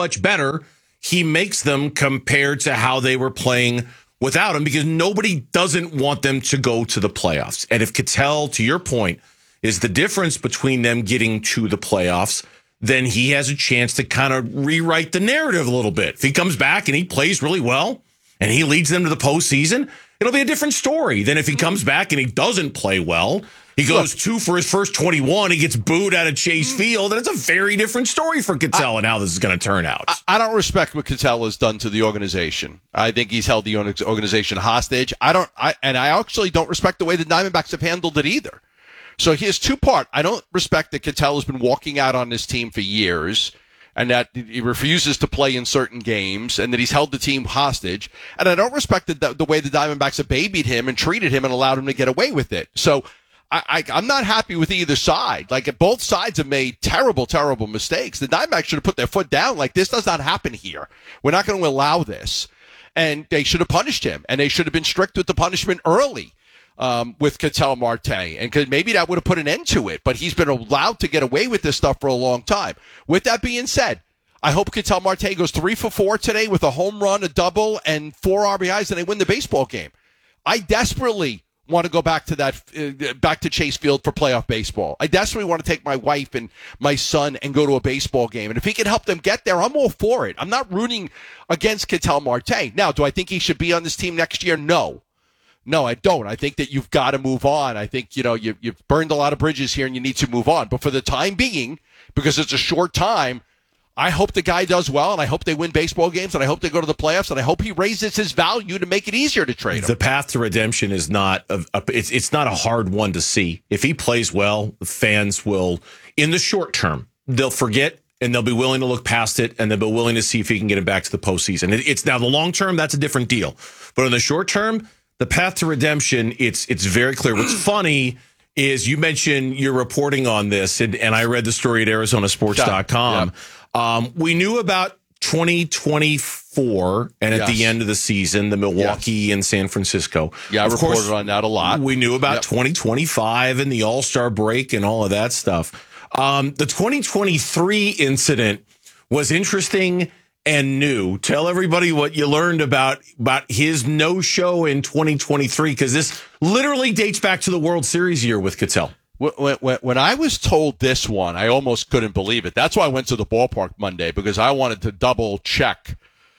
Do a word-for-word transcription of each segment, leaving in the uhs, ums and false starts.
much better he makes them compared to how they were playing without him, because nobody doesn't want them to go to the playoffs. And if Ketel, to your point, is the difference between them getting to the playoffs, then he has a chance to kind of rewrite the narrative a little bit. If he comes back and he plays really well and he leads them to the postseason, it'll be a different story than if he comes back and he doesn't play well. He goes two for his first twenty-one. He gets booed out of Chase Field. And it's a very different story for Ketel and how this is going to turn out. I, I don't respect what Ketel has done to the organization. I think he's held the organization hostage. I don't, I, and I actually don't respect the way the Diamondbacks have handled it either. So here's two part. I don't respect that Ketel has been walking out on this team for years, and that he refuses to play in certain games, and that he's held the team hostage. And I don't respect the, the way the Diamondbacks have babied him and treated him and allowed him to get away with it. So I, I, I'm not happy with either side. Like, both sides have made terrible, terrible mistakes. The Diamondbacks should have put their foot down. Like, this does not happen here. We're not going to allow this. And they should have punished him, and they should have been strict with the punishment early. Um, with Ketel Marte, and cause maybe that would have put an end to it, but he's been allowed to get away with this stuff for a long time. With that being said, I hope Ketel Marte goes three for four today with a home run, a double, and four R B Is, and they win the baseball game. I desperately want to go back to that, uh, back to Chase Field for playoff baseball. I desperately want to take my wife and my son and go to a baseball game. And if he can help them get there, I'm all for it. I'm not rooting against Ketel Marte. Now, do I think he should be on this team next year? No. No, I don't. I think that you've got to move on. I think, you know, you, you've burned a lot of bridges here and you need to move on. But for the time being, because it's a short time, I hope the guy does well, and I hope they win baseball games, and I hope they go to the playoffs, and I hope he raises his value to make it easier to trade him. The path to redemption is not a, a, it's it's not a hard one to see. If he plays well, fans will, in the short term, they'll forget, and they'll be willing to look past it, and they'll be willing to see if he can get it back to the postseason. It, it's now the long term, that's a different deal. But in the short term, the path to redemption, it's it's very clear. What's funny is you mentioned you're reporting on this, and, and I read the story at Arizona Sports dot com. Yeah. Um, we knew about twenty twenty-four, and at yes. the end of the season, the Milwaukee yes. and San Francisco. Yeah, I of reported course, on that a lot. We knew about yep. twenty twenty-five and the All-Star break and all of that stuff. Um, the twenty twenty-three incident was interesting and new. Tell everybody what you learned about, about his no-show in twenty twenty-three, because this literally dates back to the World Series year with Ketel. When, when, when I was told this one, I almost couldn't believe it. That's why I went to the ballpark Monday, because I wanted to double-check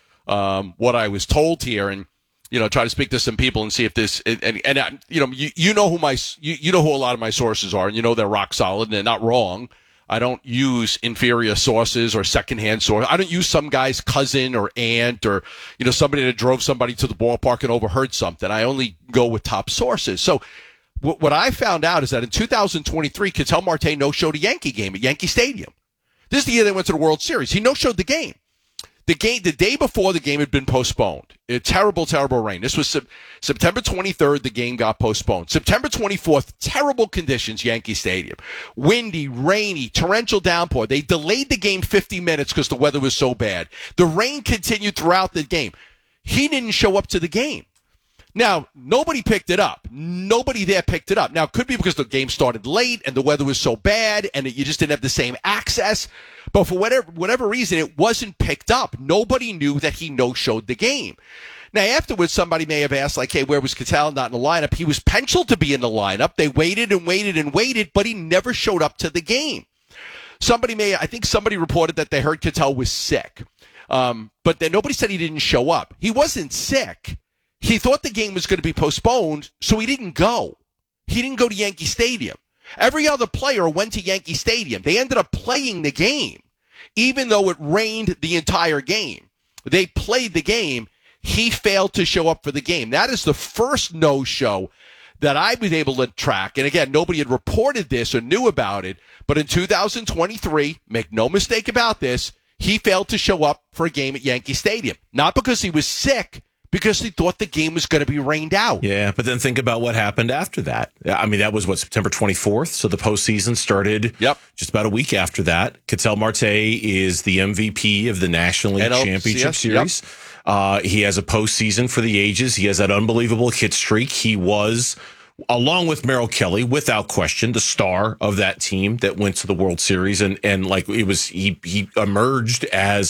um, what I was told here and, you know, try to speak to some people and see if this – and, and, and you know, you, you know who my you, you know who a lot of my sources are, and you know they're rock solid and they're not wrong. I don't use inferior sources or secondhand sources. I don't use some guy's cousin or aunt or, you know, somebody that drove somebody to the ballpark and overheard something. I only go with top sources. So w- what I found out is that in two thousand twenty-three, Ketel Marte no-showed a Yankee game at Yankee Stadium. This is the year they went to the World Series. He no-showed the game. The game, the day before the game had been postponed. A terrible, terrible rain. This was sub- September twenty-third, the game got postponed. September twenty-fourth, terrible conditions, Yankee Stadium. Windy, rainy, torrential downpour. They delayed the game fifty minutes because the weather was so bad. The rain continued throughout the game. He didn't show up to the game. Now, nobody picked it up. Nobody there picked it up. Now, it could be because the game started late and the weather was so bad and you just didn't have the same access. But for whatever whatever reason, it wasn't picked up. Nobody knew that he no-showed the game. Now, afterwards, somebody may have asked, like, hey, where was Ketel? Not in the lineup. He was penciled to be in the lineup. They waited and waited and waited, but he never showed up to the game. Somebody may, I think somebody reported that they heard Ketel was sick. Um, but then nobody said he didn't show up. He wasn't sick. He thought the game was going to be postponed, so he didn't go. He didn't go to Yankee Stadium. Every other player went to Yankee Stadium. They ended up playing the game, even though it rained the entire game. They played the game. He failed to show up for the game. That is the first no-show that I was able to track. And again, nobody had reported this or knew about it. But in two thousand twenty-three, make no mistake about this, he failed to show up for a game at Yankee Stadium. Not because he was sick, because he thought the game was going to be rained out. Yeah, but then think about what happened after that. I mean, that was, what, September twenty-fourth? So the postseason started yep. just about a week after that. Ketel Marte is the M V P of the National League N L C S, Championship Series. Yep. Uh, he has a postseason for the ages. He has that unbelievable hit streak. He was, along with Merrill Kelly, without question, the star of that team that went to the World Series. And, and like, it was, he, he emerged as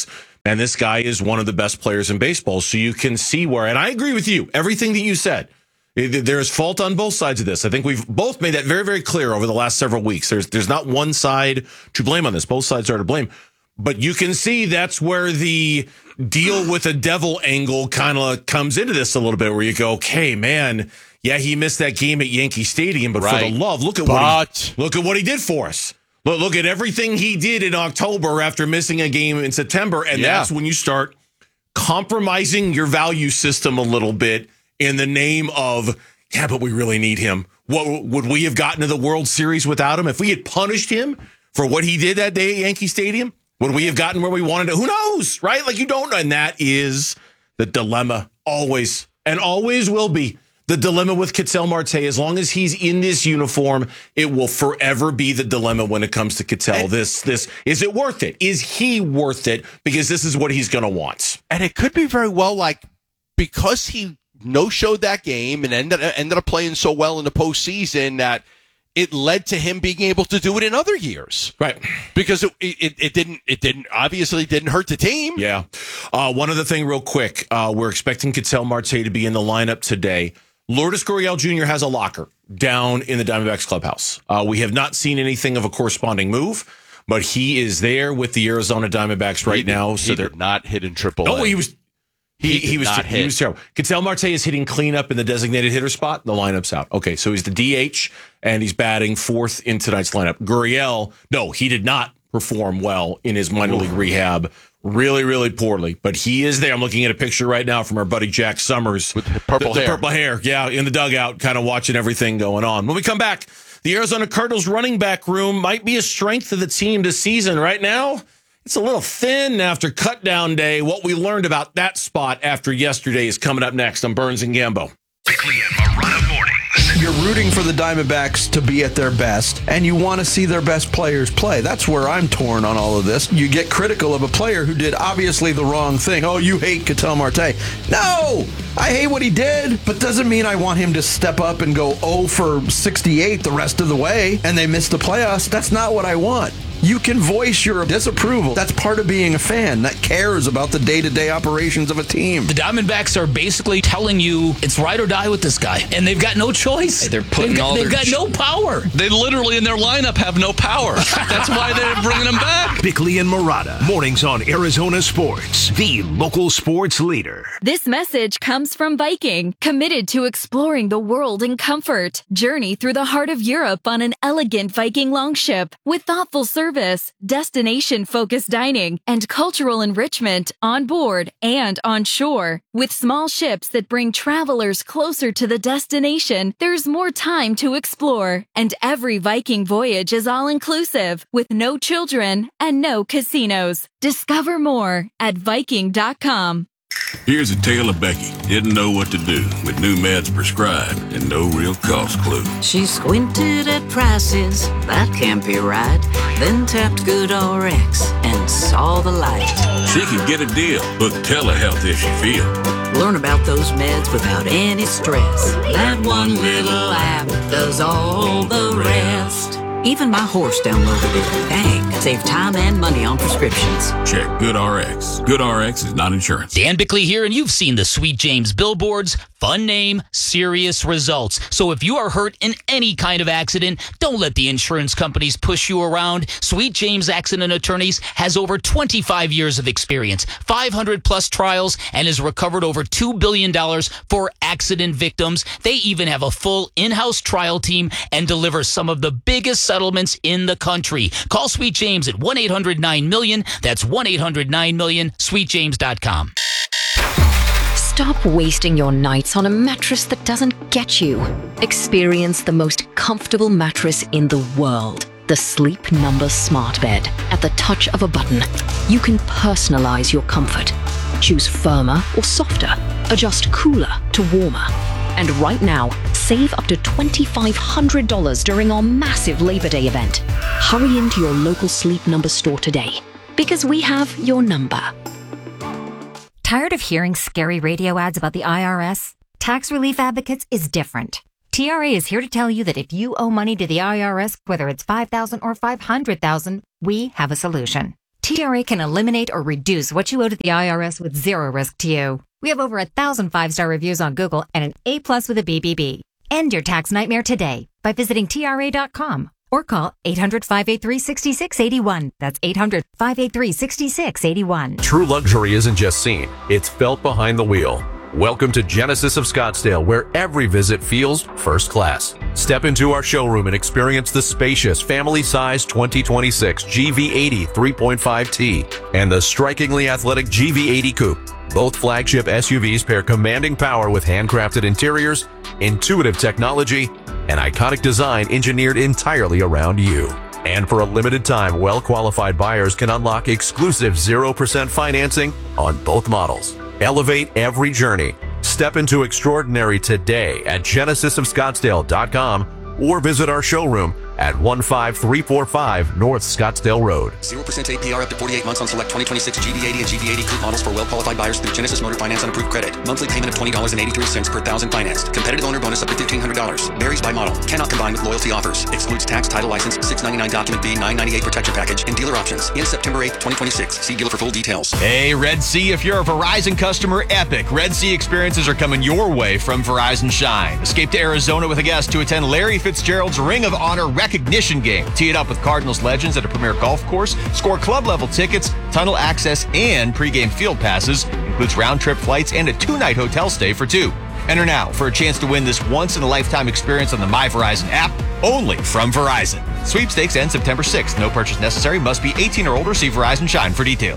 And this guy is one of the best players in baseball. So you can see where, and I agree with you, everything that you said. There is fault on both sides of this. I think we've both made that very, very clear over the last several weeks. There's there's not one side to blame on this. Both sides are to blame. But you can see that's where the deal with a devil angle kind of comes into this a little bit, where you go, okay, man, yeah, he missed that game at Yankee Stadium, but right. for the love, look at but, what he, look at what he did for us. Look, look at everything he did in October after missing a game in September, and yeah. that's when you start compromising your value system a little bit in the name of, yeah, but we really need him. What would we have gotten to the World Series without him? If we had punished him for what he did that day at Yankee Stadium, would we have gotten where we wanted to? Who knows, right? Like, you don't know. And that is the dilemma always, and always will be. The dilemma with Ketel Marte, as long as he's in this uniform, it will forever be the dilemma when it comes to Ketel. This, this, is it worth it? Is he worth it? Because this is what he's going to want. And it could be very well like, because he no-showed that game and ended, ended up playing so well in the postseason that it led to him being able to do it in other years. Right. Because it, it, it didn't, it didn't, obviously didn't hurt the team. Yeah. Uh, one other thing real quick. Uh, we're expecting Ketel Marte to be in the lineup today. Lourdes Gurriel Junior has a locker down in the Diamondbacks clubhouse. Uh, we have not seen anything of a corresponding move, but he is there with the Arizona Diamondbacks right he did, now. So he they're did not hit in triple A. Oh, he was. He, he, he was not he hit. was terrible. Ketel Marte is hitting cleanup in the designated hitter spot. The lineup's out. Okay, so he's the D H and he's batting fourth in tonight's lineup. Gurriel, no, he did not perform well in his minor league rehab. Really, really poorly. But he is there. I'm looking at a picture right now from our buddy Jack Summers. With purple the, hair. The purple hair, yeah, in the dugout, kind of watching everything going on. When we come back, the Arizona Cardinals running back room might be a strength of the team this season. Right now, it's a little thin after cut down day. What we learned about that spot after yesterday is coming up next on Burns and Gambo. Bickley and Marotta mornings. You're rooting for the Diamondbacks to be at their best, and you want to see their best players play. That's where I'm torn on all of this. You get critical of a player who did obviously the wrong thing. Oh, you hate Ketel Marte. No! I hate what he did, but doesn't mean I want him to step up and go oh for sixty-eight the rest of the way, and they miss the playoffs. That's not what I want. You can voice your disapproval. That's part of being a fan that cares about the day-to-day operations of a team. The Diamondbacks are basically telling you it's ride or die with this guy, and they've got no choice. They're putting they've, all they've their got ch- no power. They literally in their lineup have no power. That's why they're bringing them back. Bickley and Marotta, mornings on Arizona Sports, the local sports leader. This message comes from Viking, committed to exploring the world in comfort. Journey through the heart of Europe on an elegant Viking longship with thoughtful service, destination-focused dining, and cultural enrichment on board and on shore. With small ships that bring travelers closer to the destination, there's more time to explore. And every Viking voyage is all-inclusive, with no children and no casinos. Discover more at Viking dot com. Here's a tale of Becky. Didn't know what to do with new meds prescribed and no real cost clue. She squinted at prices, that can't be right. Then tapped GoodRx and saw the light. She could get a deal, book telehealth if she feel. Learn about those meds without any stress. That one little app does all the rest. Even my horse downloaded it. Dang, save time and money on prescriptions. Check GoodRx. GoodRx is not insurance. Dan Bickley here, and you've seen the Sweet James billboards. Fun name, serious results. So if you are hurt in any kind of accident, don't let the insurance companies push you around. Sweet James Accident Attorneys has over twenty-five years of experience, five hundred plus trials, and has recovered over two billion dollars for accident victims. They even have a full in-house trial team and deliver some of the biggest settlements in the country. Call Sweet James at one eight hundred nine million. That's one eight hundred nine million, sweet james dot com. Stop wasting your nights on a mattress that doesn't get you. Experience the most comfortable mattress in the world. The Sleep Number Smart Bed. At the touch of a button, you can personalize your comfort. Choose firmer or softer. Adjust cooler to warmer. And right now, save up to two thousand five hundred dollars during our massive Labor Day event. Hurry into your local Sleep Number store today, because we have your number. Tired of hearing scary radio ads about the I R S? Tax Relief Advocates is different. T R A is here to tell you that if you owe money to the I R S, whether it's five thousand dollars or five hundred thousand dollars, we have a solution. T R A can eliminate or reduce what you owe to the I R S with zero risk to you. We have over a thousand five-star reviews on Google and an A plus with a B B B. End your tax nightmare today by visiting T R A dot com or call eight hundred, five eight three, six six eight one. That's eight hundred, five eight three, six six eight one. True luxury isn't just seen, it's felt behind the wheel. Welcome to Genesis of Scottsdale, where every visit feels first class. Step into our showroom and experience the spacious, family-sized twenty twenty-six G V eighty three point five T and the strikingly athletic G V eighty Coupe. Both flagship S U Vs pair commanding power with handcrafted interiors, intuitive technology, and iconic design engineered entirely around you. And for a limited time, well-qualified buyers can unlock exclusive zero percent financing on both models. Elevate every journey. Step into extraordinary today at genesis of scottsdale dot com or visit our showroom at one five three four five North Scottsdale Road. zero percent A P R up to forty-eight months on select twenty twenty-six G V eighty and G V eighty Coupe models for well-qualified buyers through Genesis Motor Finance on approved credit. Monthly payment of twenty dollars and eighty-three cents per thousand financed. Competitive owner bonus up to fifteen hundred dollars. Varies by model. Cannot combine with loyalty offers. Excludes tax, title, license, six ninety-nine document B, nine ninety-eight protection package, and dealer options. In September eighth, twenty twenty-six. See dealer for full details. Hey, Red Sea, if you're a Verizon customer, epic. Red Sea experiences are coming your way from Verizon Shine. Escape to Arizona with a guest to attend Larry Fitzgerald's Ring of Honor recognition game. Tee it up with Cardinals legends at a premier golf course. Score club-level tickets, tunnel access, and pregame field passes. Includes round-trip flights and a two-night hotel stay for two. Enter now for a chance to win this once-in-a-lifetime experience on the My Verizon app, only from Verizon. Sweepstakes ends September sixth. No purchase necessary. Must be eighteen or older. See Verizon Shine for detail.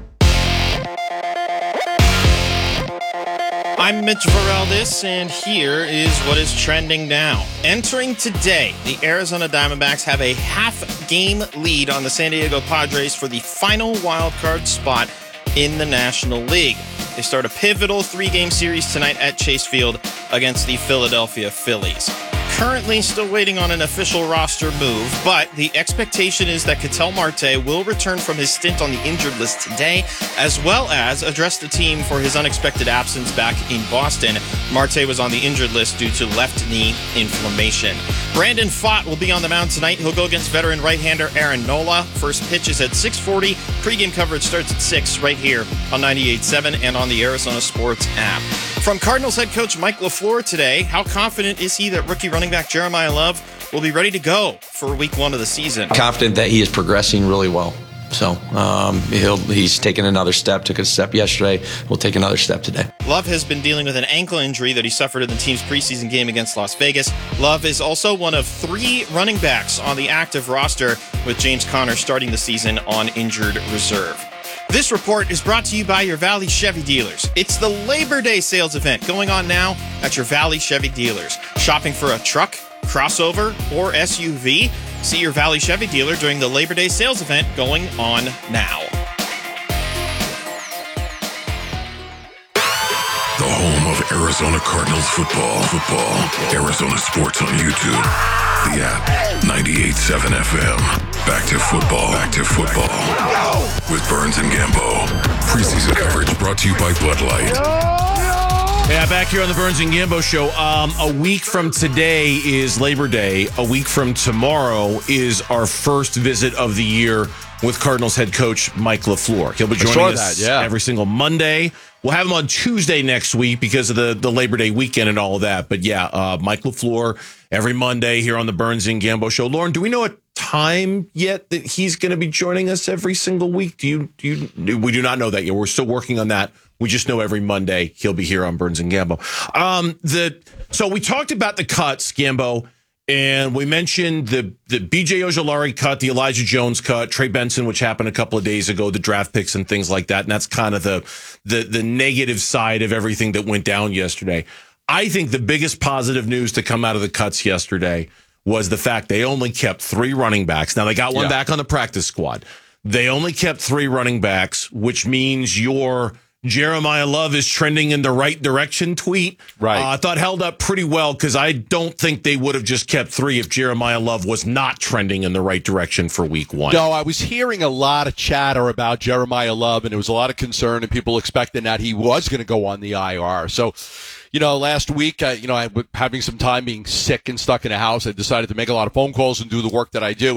I'm Mitch Vareldes, and here is what is trending now. Entering today, the Arizona Diamondbacks have a half-game lead on the San Diego Padres for the final wildcard spot in the National League. They start a pivotal three-game series tonight at Chase Field against the Philadelphia Phillies. Currently still waiting on an official roster move, but the expectation is that Ketel Marte will return from his stint on the injured list today, as well as address the team for his unexpected absence back in Boston. Marte was on the injured list due to left knee inflammation. Brandon Pfaadt will be on the mound tonight. He'll go against veteran right-hander Aaron Nola. First pitch is at six forty. Pre-game coverage starts at six right here on ninety-eight point seven and on the Arizona Sports app. From Cardinals head coach Mike LaFleur today, how confident is he that rookie running back Jeremiah Love will be ready to go for week one of the season? Confident that he is progressing really well. So um, he'll he's taken another step, took a step yesterday, will take another step today. Love has been dealing with an ankle injury that he suffered in the team's preseason game against Las Vegas. Love is also one of three running backs on the active roster, with James Conner starting the season on injured reserve. This report is brought to you by your Valley Chevy dealers. It's the Labor Day sales event going on now at your Valley Chevy dealers. Shopping for a truck, crossover, or S U V? See your Valley Chevy dealer during the Labor Day sales event going on now. The home of Arizona Cardinals football. Football. Arizona Sports on YouTube. The app. ninety-eight point seven F M. Back to football. Back to football. With Burns and Gambo. Preseason coverage brought to you by Bud Light. Yeah, back here on the Burns and Gambo show. Um, a week from today is Labor Day. A week from tomorrow is our first visit of the year with Cardinals head coach Mike LaFleur. He'll be joining us that, yeah. every single Monday. We'll have him on Tuesday next week because of the, the Labor Day weekend and all of that. But yeah, uh, Mike LaFleur every Monday here on the Burns and Gambo show. Lauren, do we know a time yet that he's going to be joining us every single week? Do you, do you, we do not know that yet. We're still working on that. We just know every Monday he'll be here on Burns and Gambo. Um, the so we talked about the cuts, Gambo, and we mentioned the the B J Ojulari cut, the Elijah Jones cut, Trey Benson, which happened a couple of days ago, the draft picks and things like that. And that's kind of the the the negative side of everything that went down yesterday. I think the biggest positive news to come out of the cuts yesterday was the fact they only kept three running backs. Now they got one yeah. back on the practice squad. They only kept three running backs, which means your Jeremiah Love is trending in the right direction tweet. Right. Uh, I thought held up pretty well because I don't think they would have just kept three if Jeremiah Love was not trending in the right direction for week one. No, I was hearing a lot of chatter about Jeremiah Love, and there was a lot of concern and people expecting that he was going to go on the I R. So, you know, last week, uh, you know, I, having some time being sick and stuck in a house, I decided to make a lot of phone calls and do the work that I do. And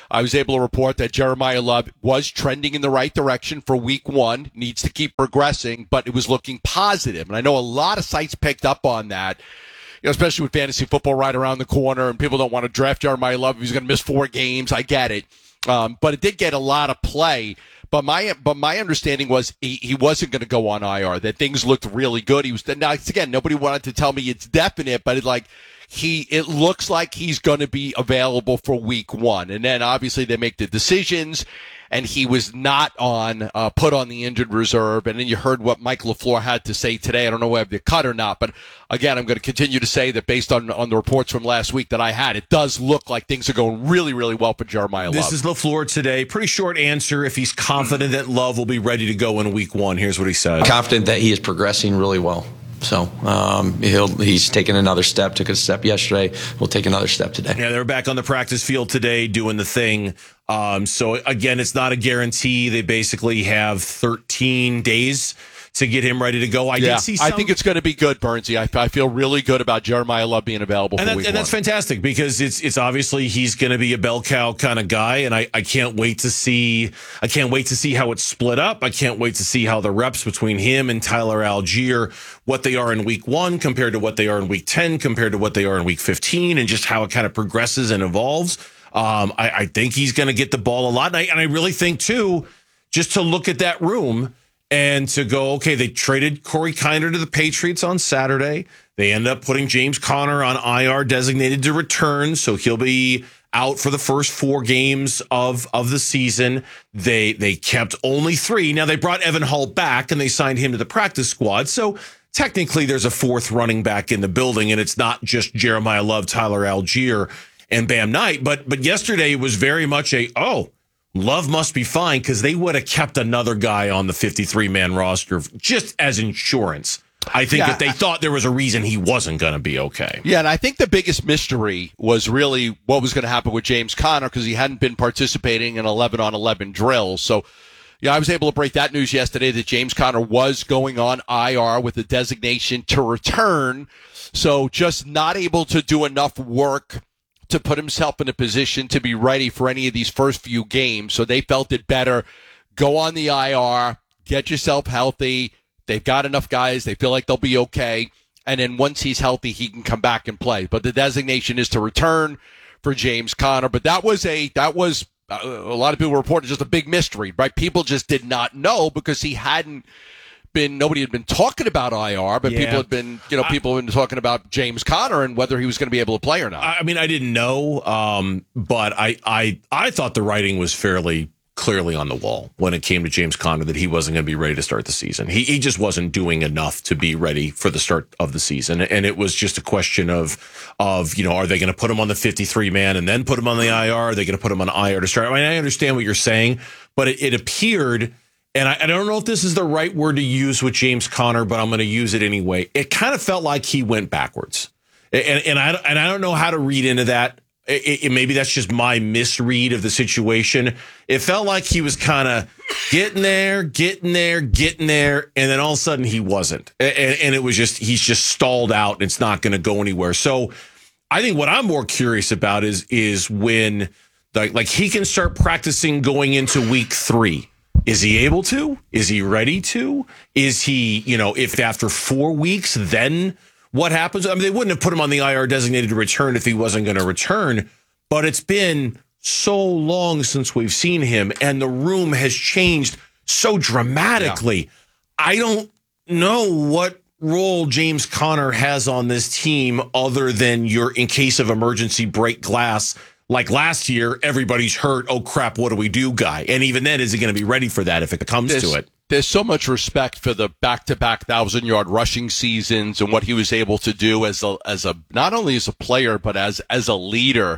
I was able to report that Jeremiah Love was trending in the right direction for week one, needs to keep progressing, but it was looking positive. And I know a lot of sites picked up on that, you know, especially with fantasy football right around the corner, and people don't want to draft Jeremiah Love if he's going to miss four games. I get it. Um, but it did get a lot of play. But my but my understanding was he, he wasn't going to go on I R, that things looked really good. He was, now, again, nobody wanted to tell me it's definite, but it like he it looks like he's going to be available for week one. And then obviously they make the decisions, and he was not on uh, put on the injured reserve. And then you heard what Mike LaFleur had to say today. I don't know whether they cut or not, but again, I'm going to continue to say that based on, on the reports from last week that I had, it does look like things are going really, really well for Jeremiah Love. This is LaFleur today. Pretty short answer. If he's confident that Love will be ready to go in week one, here's what he said. Confident that he is progressing really well. So um, he'll he's taken another step, took a step yesterday. We'll take another step today. Yeah, they're back on the practice field today doing the thing. Um, so, again, it's not a guarantee. They basically have thirteen days to get him ready to go. I yeah, did see some, I think it's going to be good, Bernsey. I, I feel really good about Jeremiah Love being available and for that, week and one. that's fantastic because it's it's obviously he's going to be a bell cow kind of guy, and I, I can't wait to see I can't wait to see how it's split up. I can't wait to see how the reps between him and Tyler Algier, what they are in week one compared to what they are in week ten, compared to what they are in week fifteen, and just how it kind of progresses and evolves. Um, I, I think he's going to get the ball a lot, and I, and I really think too, just to look at that room. And to go, okay, they traded Corey Kiner to the Patriots on Saturday. They end up putting James Conner on I R, designated to return, so he'll be out for the first four games of, of the season. They they kept only three. Now, they brought Evan Hull back, and they signed him to the practice squad. So technically, there's a fourth running back in the building, and it's not just Jeremiah Love, Tyler Algier, and Bam Knight. But, but yesterday was very much a, oh, Love must be fine, because they would have kept another guy on the fifty-three man roster just as insurance. I think yeah, that they thought there was a reason he wasn't going to be okay. Yeah, and I think the biggest mystery was really what was going to happen with James Conner, because he hadn't been participating in eleven on eleven drills. So, yeah, I was able to break that news yesterday that James Conner was going on I R with a designation to return. So just not able to do enough work to put himself in a position to be ready for any of these first few games. So they felt it better. Go on the I R, get yourself healthy. They've got enough guys. They feel like they'll be okay. And then once he's healthy, he can come back and play. But the designation is to return for James Conner. But that was a, that was uh, a lot of people reported just a big mystery, right? People just did not know because he hadn't been, nobody had been talking about I R, but yeah. people had been, you know, people had been talking about James Conner and whether he was going to be able to play or not. I mean, I didn't know, um, but I, I, I thought the writing was fairly clearly on the wall when it came to James Conner that he wasn't going to be ready to start the season. He, he just wasn't doing enough to be ready for the start of the season. And it was just a question of, of, you know, are they going to put him on the fifty-three man and then put him on the I R? Are they going to put him on I R to start? I mean, I understand what you're saying, but it, it appeared, and I, I don't know if this is the right word to use with James Conner, but I'm going to use it anyway. It kind of felt like he went backwards. And, and, I, and I don't know how to read into that. It, it, maybe that's just my misread of the situation. It felt like he was kind of getting there, getting there, getting there, and then all of a sudden he wasn't. And, and it was just, he's just stalled out and it's not going to go anywhere. So I think what I'm more curious about is, is when, like, like he can start practicing going into week three. Is he able to? Is he ready to? Is he, you know, if after four weeks, then what happens? I mean, they wouldn't have put him on the I R designated to return if he wasn't going to return, but it's been so long since we've seen him, and the room has changed so dramatically. Yeah. I don't know what role James Conner has on this team other than your, in case of emergency, break glass. Like last year, everybody's hurt. Oh, crap, what do we do, guy? And even then, is he going to be ready for that if it comes there's, to it? There's so much respect for the back-to-back thousand-yard rushing seasons and what he was able to do as a, as a not only as a player, but as as a leader.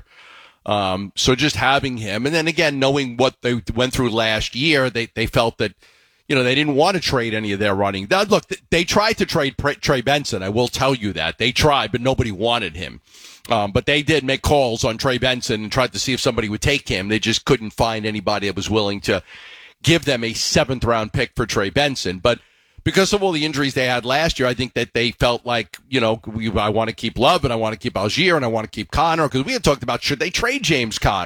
Um, so just having him, and then again, knowing what they went through last year, they, they felt that, you know, they didn't want to trade any of their running. Now, look, they tried to trade Trey Benson. I will tell you that. They tried, but nobody wanted him. Um, but they did make calls on Trey Benson and tried to see if somebody would take him. They just couldn't find anybody that was willing to give them a seventh round pick for Trey Benson. But because of all the injuries they had last year, I think that they felt like, you know, we, I want to keep Love and I want to keep Algier and I want to keep Conner, because we had talked about should they trade James Conner.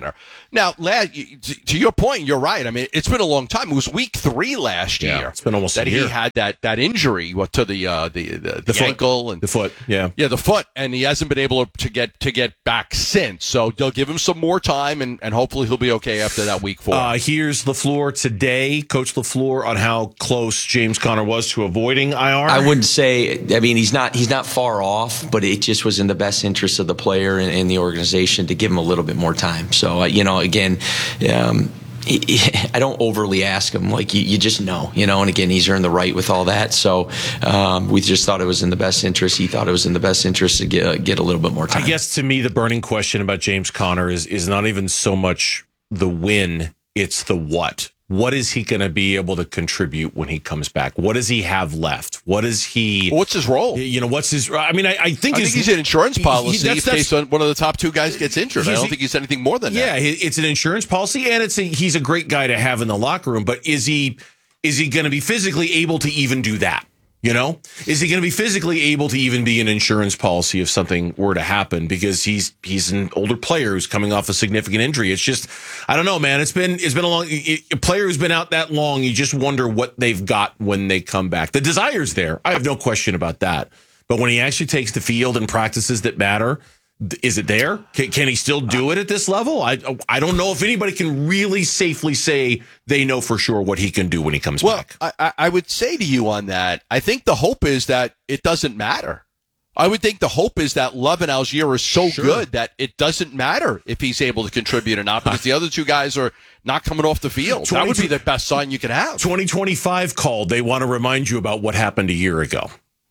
Now, lad, to your point, you're right. I mean, it's been a long time. It was week three last Yeah, year. it's been almost that a year. he had that that injury what, to the uh, the the, the foot. ankle and The foot, yeah. yeah, the foot, and he hasn't been able to get to get back since. So they'll give him some more time, and, and hopefully he'll be okay after that week four. Uh, here's LaFleur today, Coach LaFleur, on how close James Conner was to avoiding I R. I wouldn't say. I mean, he's not. He's not far off, but it just was in the best interest of the player and, and the organization to give him a little bit more time. So uh, you know, again. Um, I don't overly ask him. Like, you, you just know, you know, and again, he's earned the right with all that. So um, we just thought it was in the best interest. He thought it was in the best interest to get, get a little bit more time. I guess to me, the burning question about James Conner is, is not even so much the win, it's the what. What is he going to be able to contribute when he comes back? What does he have left? What is he? What's his role? You know, what's his? I mean, I, I think I his, think he's an insurance policy he- that's- in case that's- one of the top two guys gets injured. I He's- don't think he's anything more than yeah, that. he- it's an insurance policy, and it's a, he's a great guy to have in the locker room. But is he is he going to be physically able to even do that? You know, is he going to be physically able to even be an insurance policy if something were to happen? Because he's he's an older player who's coming off a significant injury. It's just, I don't know, man. It's been it's been a long a player who's been out that long. You just wonder what they've got when they come back. The desire's there. I have no question about that. But when he actually takes the field and practices that matter, is it there? Can, can he still do it at this level? I I don't know if anybody can really safely say they know for sure what he can do when he comes Well, back. I, I- I would say to you on that, I think the hope is that it doesn't matter. I would think the hope is that Love and Algier is so Sure. good that it doesn't matter if he's able to contribute or not, because the other two guys are not coming off the field. That would be the best sign you could have. twenty twenty-five called. They want to remind you about what happened a year ago.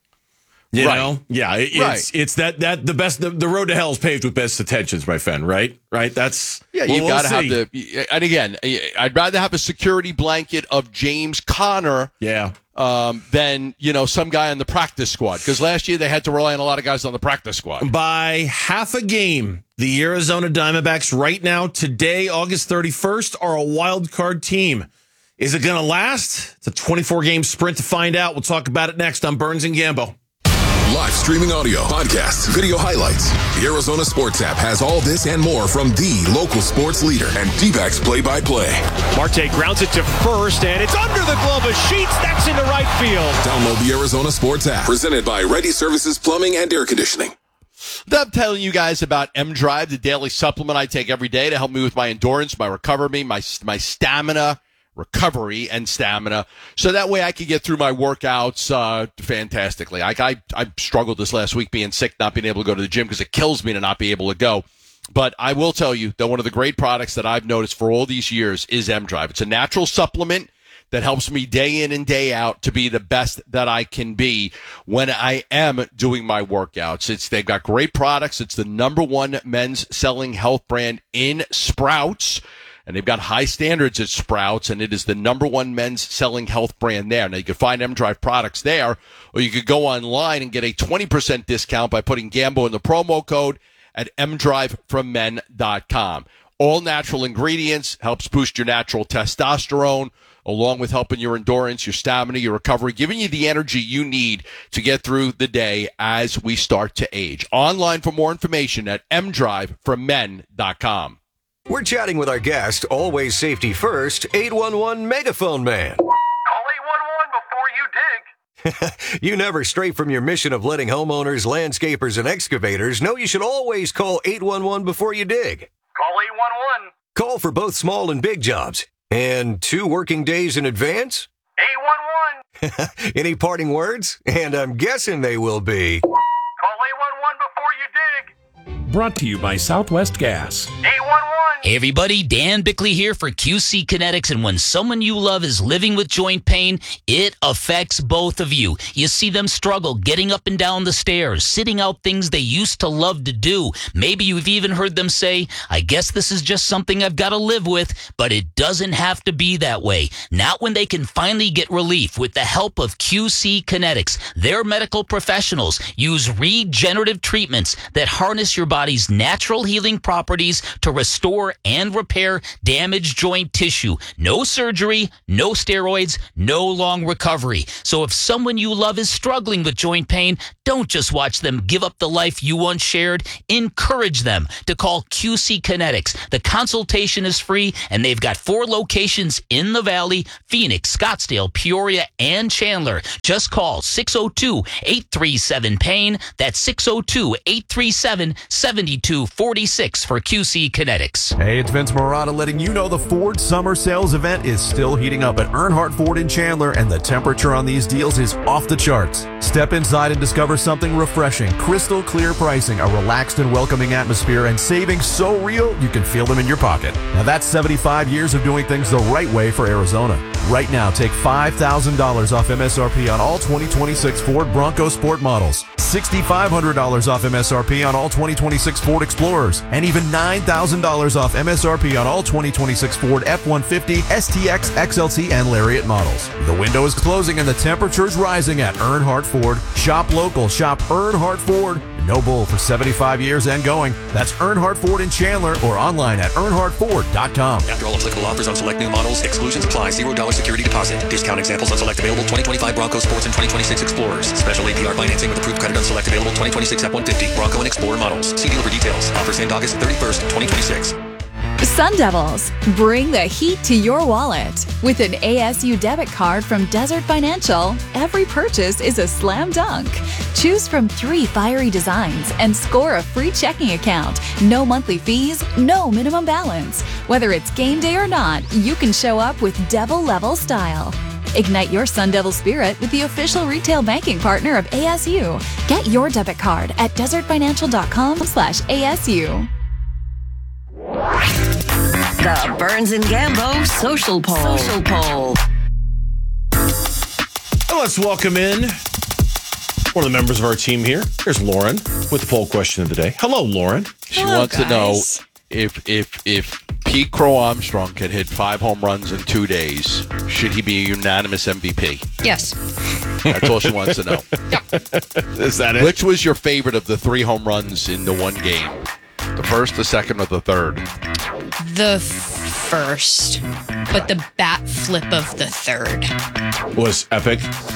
You Right. know, yeah, it, Right. it's it's that that the best the, the road to hell is paved with best intentions, my friend. Right, right. That's Yeah, well, you've we'll got to have see. the. And again, I'd rather have a security blanket of James Conner, yeah, um, than you know some guy on the practice squad. Because last year they had to rely on a lot of guys on the practice squad. By half a game, the Arizona Diamondbacks right now, today, August thirty-first, are a wild card team. Is it going to last? It's a twenty-four game sprint to find out. We'll talk about it next on Burns and Gambo. Live streaming audio, podcasts, video highlights. The Arizona Sports app has all this and more from the local sports leader and D-backs play-by-play. Marte grounds it to first, and it's under the glove of Sheets. That's into right field. Download the Arizona Sports app. Presented by Ready Services Plumbing and Air Conditioning. I'm telling you guys about M Drive, the daily supplement I take every day to help me with my endurance, my recovery, my my stamina. recovery and stamina, so that way I can get through my workouts uh, fantastically. I, I I struggled this last week being sick, not being able to go to the gym because it kills me to not be able to go. But I will tell you that one of the great products that I've noticed for all these years is M Drive. It's a natural supplement that helps me day in and day out to be the best that I can be when I am doing my workouts. It's they've got great products. It's the number one men's selling health brand in Sprouts. And they've got high standards at Sprouts, and it is the number one men's selling health brand there. Now, you can find M Drive products there, or you could go online and get a twenty percent discount by putting Gambo in the promo code at m drive from men dot com. All natural ingredients, helps boost your natural testosterone, along with helping your endurance, your stamina, your recovery, giving you the energy you need to get through the day as we start to age. Online for more information at m drive from men dot com. We're chatting with our guest, always safety first, eight one one Megaphone Man. Call eight one one before you dig. You never stray from your mission of letting homeowners, landscapers, and excavators know you should always call eight one one before you dig. Call eight one one. Call for both small and big jobs. And two working days in advance? eight one one. Any parting words? And I'm guessing they will be... Call eight one one before you dig. Brought to you by Southwest Gas. eight one one. Hey everybody, Dan Bickley here for Q C Kinetics, and when someone you love is living with joint pain, it affects both of you. You see them struggle getting up and down the stairs, sitting out things they used to love to do. Maybe you've even heard them say, I guess this is just something I've got to live with, but it doesn't have to be that way. Not when they can finally get relief with the help of Q C Kinetics. Their medical professionals use regenerative treatments that harness your body's natural healing properties to restore and repair damaged joint tissue. No surgery, no steroids, no long recovery. So if someone you love is struggling with joint pain, don't Don't just watch them give up the life you once shared. Encourage them to call Q C Kinetics. The consultation is free, and they've got four locations in the Valley: Phoenix, Scottsdale, Peoria, and Chandler. Just call six oh two, eight three seven, pain. That's six oh two, eight three seven, seven two four six for Q C Kinetics. Hey, it's Vince Marotta letting you know the Ford Summer Sales event is still heating up at Earnhardt Ford in Chandler, and the temperature on these deals is off the charts. Step inside and discover something refreshing, crystal clear pricing, a relaxed and welcoming atmosphere, and savings so real you can feel them in your pocket. Now that's seventy-five years of doing things the right way for Arizona. Right now, take five thousand dollars off M S R P on all twenty twenty-six Ford Bronco Sport models, six thousand five hundred dollars off M S R P on all twenty twenty-six Ford Explorers, and even nine thousand dollars off M S R P on all twenty twenty-six Ford F one fifty, S T X, X L T, and Lariat models. The window is closing and the temperature is rising at Earnhardt Ford. Shop local, shop Earnhardt Ford. No bull for seventy-five years and going. That's Earnhardt Ford in Chandler or online at earnhardt ford dot com. After all applicable offers on select new models, exclusions apply. zero dollars security deposit. Discount examples on select available twenty twenty-five Bronco Sports and twenty twenty-six Explorers. Special A P R financing with approved credit on select available twenty twenty-six F one fifty Bronco and Explorer models. See dealer for details. Offers end August thirty-first, twenty twenty-six. Sun Devils, bring the heat to your wallet. With an A S U debit card from Desert Financial, every purchase is a slam dunk. Choose from three fiery designs and score a free checking account. No monthly fees, no minimum balance. Whether it's game day or not, you can show up with Devil level style. Ignite your Sun Devil spirit with the official retail banking partner of A S U. Get your debit card at desert financial dot com slash A S U. The Burns and Gambo Social Poll. Social Poll. Well, let's welcome in one of the members of our team here. Here's Lauren with the poll question of the day. Hello, Lauren. She wants to know if if if Pete Crow Armstrong can hit five home runs in two days, should he be a unanimous M V P? Yes. That's all she wants to know. Is that it? Which was your favorite of the three home runs in the one game? The first, the second, or the third? The first, but the bat flip of the third was epic.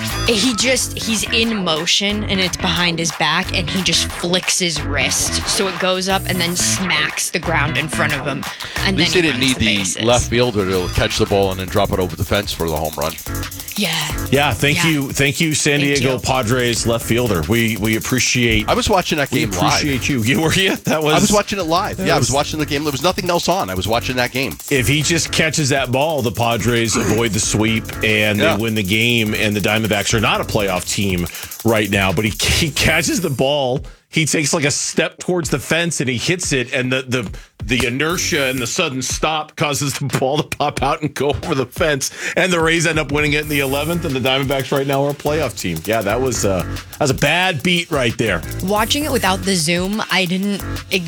He just, he's in motion and it's behind his back and he just flicks his wrist so it goes up and then smacks the ground in front of him. And At least then they he didn't need runs the, the left fielder to catch the ball and then drop it over the fence for the home run. Yeah. Yeah, thank Yeah. you. Thank you, San Thank Diego you. Padres left fielder. We we appreciate I was watching that we game live. appreciate you. You were you? That was I was watching it live. that Yeah, I was was- watching the game. There was nothing else on. I was watching that game. If he just catches that ball, the Padres avoid the sweep and Yeah. they win the game. And the Diamondbacks are not a playoff team right now, but he, he catches the ball. He takes like a step towards the fence and he hits it, and the the the inertia and the sudden stop causes the ball to pop out and go over the fence. And the Rays end up winning it in the eleventh, and the Diamondbacks right now are a playoff team. Yeah, that was uh, that was a bad beat right there. Watching it without the zoom, I didn't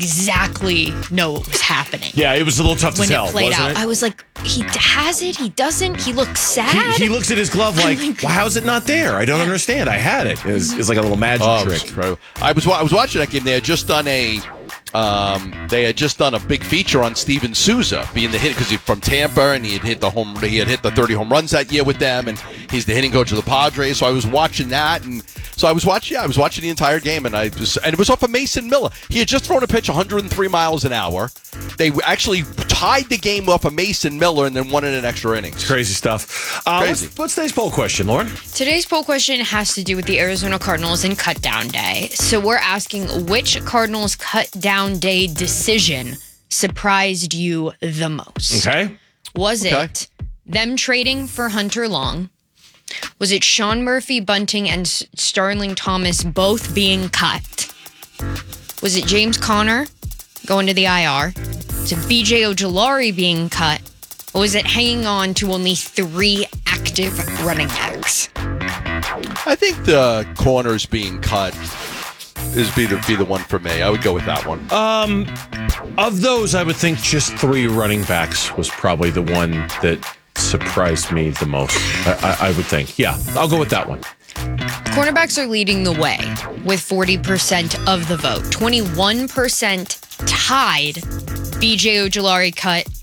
exactly know what was happening. Yeah, it was a little tough to When tell, it played wasn't out, it? I was like, he has it, he doesn't, he looks sad. He, he looks at his glove like, well, how's it not there? I don't understand. I had it. It's it's like a little magic Oh, it trick. was incredible. I was wa- I was watching that game. They had just done a um, they had just done a big feature on Steven Souza being the hit because he's from Tampa and he had hit the home he had hit the thirty home runs that year with them, and he's the hitting coach of the Padres. So I was watching that, and so I was watching yeah, I was watching the entire game, and I was and it was off of Mason Miller. He had just thrown a pitch one hundred three miles an hour. They actually tied the game off of Mason Miller and then won it in extra innings. Crazy stuff. Uh, Crazy. What's, what's today's poll question, Lauren? Today's poll question has to do with the Arizona Cardinals and cut down day. So we're asking, which Cardinals cut down day decision surprised you the most? Okay. Was Okay. it them trading for Hunter Long? Was it Sean Murphy Bunting and S- Starling Thomas both being cut? Was it James Conner going to the I R? Was it B J Ojulari being cut? Or was it hanging on to only three active running backs? I think the corners being cut is be the be the one for me. I would go with that one. Um, of those, I would think just three running backs was probably the one that surprised me the most. I, I, I would think. Yeah, I'll go with that one. Cornerbacks are leading the way with forty percent of the vote. twenty-one percent tied. B J Ojulari cut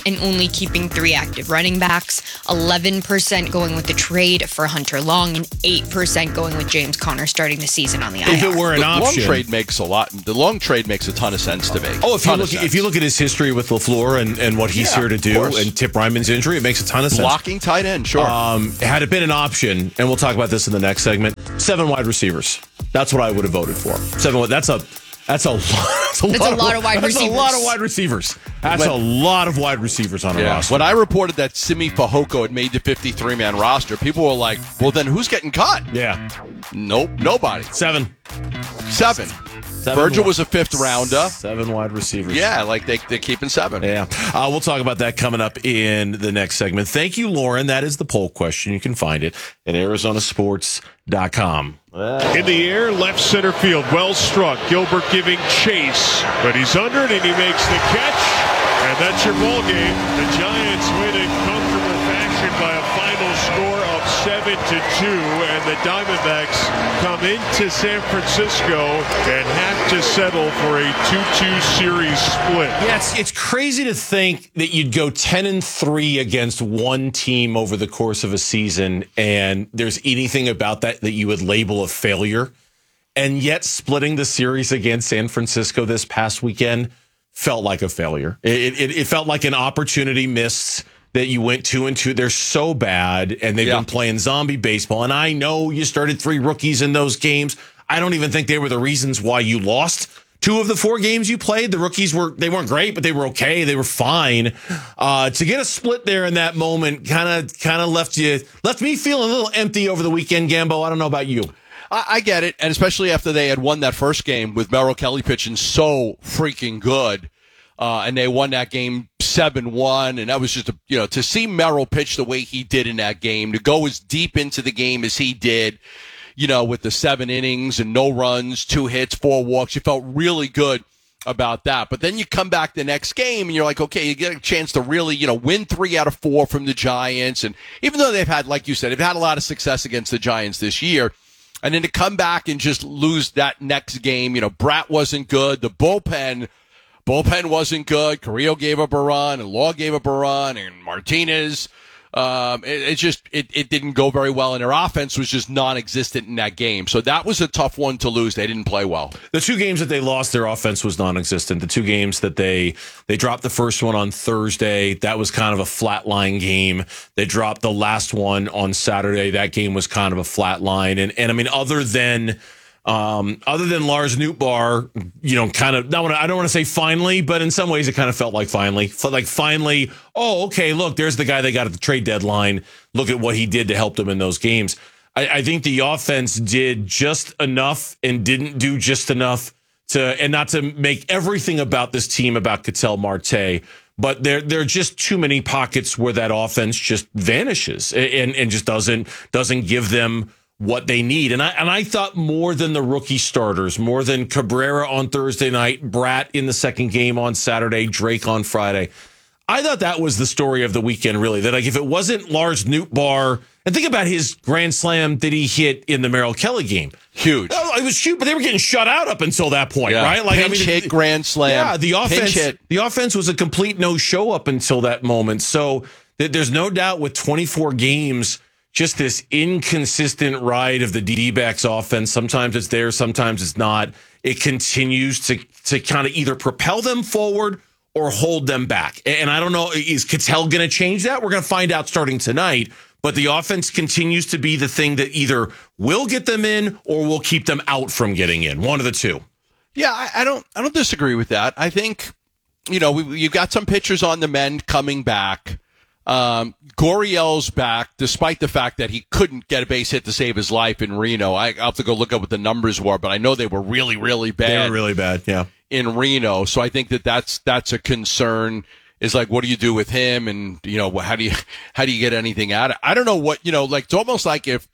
and only keeping three active running backs, eleven percent going with the trade for Hunter Long, and eight percent going with James Conner starting the season on the I R. If it were an the option, long trade makes a lot. The long trade makes a ton of sense to me. Oh, if you Ton of look, sense. if you look at his history with LaFleur and, and what he's Yeah, here to of do, course. and Tip Ryman's injury, it makes a ton of sense. Blocking tight end, sure. Um, had it been an option, and we'll talk about this in the next segment. Seven wide receivers. That's what I would have voted for. Seven. That's a. That's a lot. That's a, That's lot, a lot of wide that's receivers. a lot of wide receivers. That's When- a lot of wide receivers on a Yeah. roster. When I reported that Simi Fehoko had made the fifty-three man roster, people were like, well, then who's getting cut? Yeah. Nope, nobody. Seven. Seven. Seven Virgil wi- was a fifth rounder. Seven wide receivers. Yeah, like they, they're keeping seven. Yeah. Uh, we'll talk about that coming up in the next segment. Thank you, Lauren. That is the poll question. You can find it at Arizona Sports dot com. In the air, left center field. Well struck. Gilbert giving chase, but he's under it and he makes the catch. And that's your ball game. The Giants win in comfortable fashion by a final score of seven to two. And the Diamondbacks come into San Francisco and have to settle for a two two series split. Yeah, it's, it's crazy to think that you'd go ten and three against one team over the course of a season, and there's anything about that that you would label a failure. And yet, splitting the series against San Francisco this past weekend felt like a failure. It, it, it felt like an opportunity missed that you went two and two. They're so bad, and they've Yeah. been playing zombie baseball. And I know you started three rookies in those games. I don't even think they were the reasons why you lost. Two of the four games you played, the rookies were they weren't great, but they were okay. They were fine. Uh, to get a split there in that moment kind of kind of left you left me feeling a little empty over the weekend, Gambo. I don't know about you. I, I get it, and especially after they had won that first game with Merrill Kelly pitching so freaking good, uh, and they won that game seven one, and that was just a, you know, to see Merrill pitch the way he did in that game, to go as deep into the game as he did, you know, with the seven innings and no runs, two hits, four walks, you felt really good about that. But then you come back the next game and you're like, okay, you get a chance to really, you know, win three out of four from the Giants, and even though they've had, like you said, they've had a lot of success against the Giants this year. And then to come back and just lose that next game, you know, Bratt wasn't good. The bullpen, bullpen wasn't good. Carrillo gave up a run, and Law gave up a run, and Martinez. Um, it, it just it, it didn't go very well, and their offense was just non-existent in that game. So that was a tough one to lose. They didn't play well. The two games that they lost, their offense was non-existent. The two games that they they dropped the first one on Thursday, that was kind of a flatline game. They dropped the last one on Saturday. That game was kind of a flat line. And and I mean, other than um, other than Lars Nootbaar, you know, kind of, not, I don't want to say finally, but in some ways it kind of felt like finally. Felt like finally, oh, okay, look, there's the guy they got at the trade deadline. Look at what he did to help them in those games. I, I think the offense did just enough and didn't do just enough to, and not to make everything about this team about Ketel Marte, but there there are just too many pockets where that offense just vanishes and, and just doesn't doesn't give them what they need. And I and I thought more than the rookie starters, more than Cabrera on Thursday night, Bratt in the second game on Saturday, Drake on Friday. I thought that was the story of the weekend, really. That like if it wasn't Lars Nootbaar, and think about his grand slam that he hit in the Merrill Kelly game. Huge. Oh, it was huge, but they were getting shut out up until that point, Yeah. right? Like Pinch hit, grand slam. Yeah, the Pinch offense. hit. The offense was a complete no-show up until that moment. So th- there's no doubt with twenty-four games, just this inconsistent ride of the D-backs offense. Sometimes it's there, sometimes it's not. It continues to to kind of either propel them forward or hold them back. And I don't know, is Ketel going to change that? We're going to find out starting tonight. But the offense continues to be the thing that either will get them in or will keep them out from getting in. One of the two. Yeah, I, I don't I don't disagree with that. I think, you know, we, you've got some pitchers on the mend coming back. Um, Gurriel's back, despite the fact that he couldn't get a base hit to save his life in Reno. I, I'll have to go look up what the numbers were, but I know they were really, really bad. They were really bad, yeah. In Reno. So I think that that's, that's a concern, is like, what do you do with him? And, you know, how do you, how do you get anything out of it? I don't know what, you know, like, it's almost like if,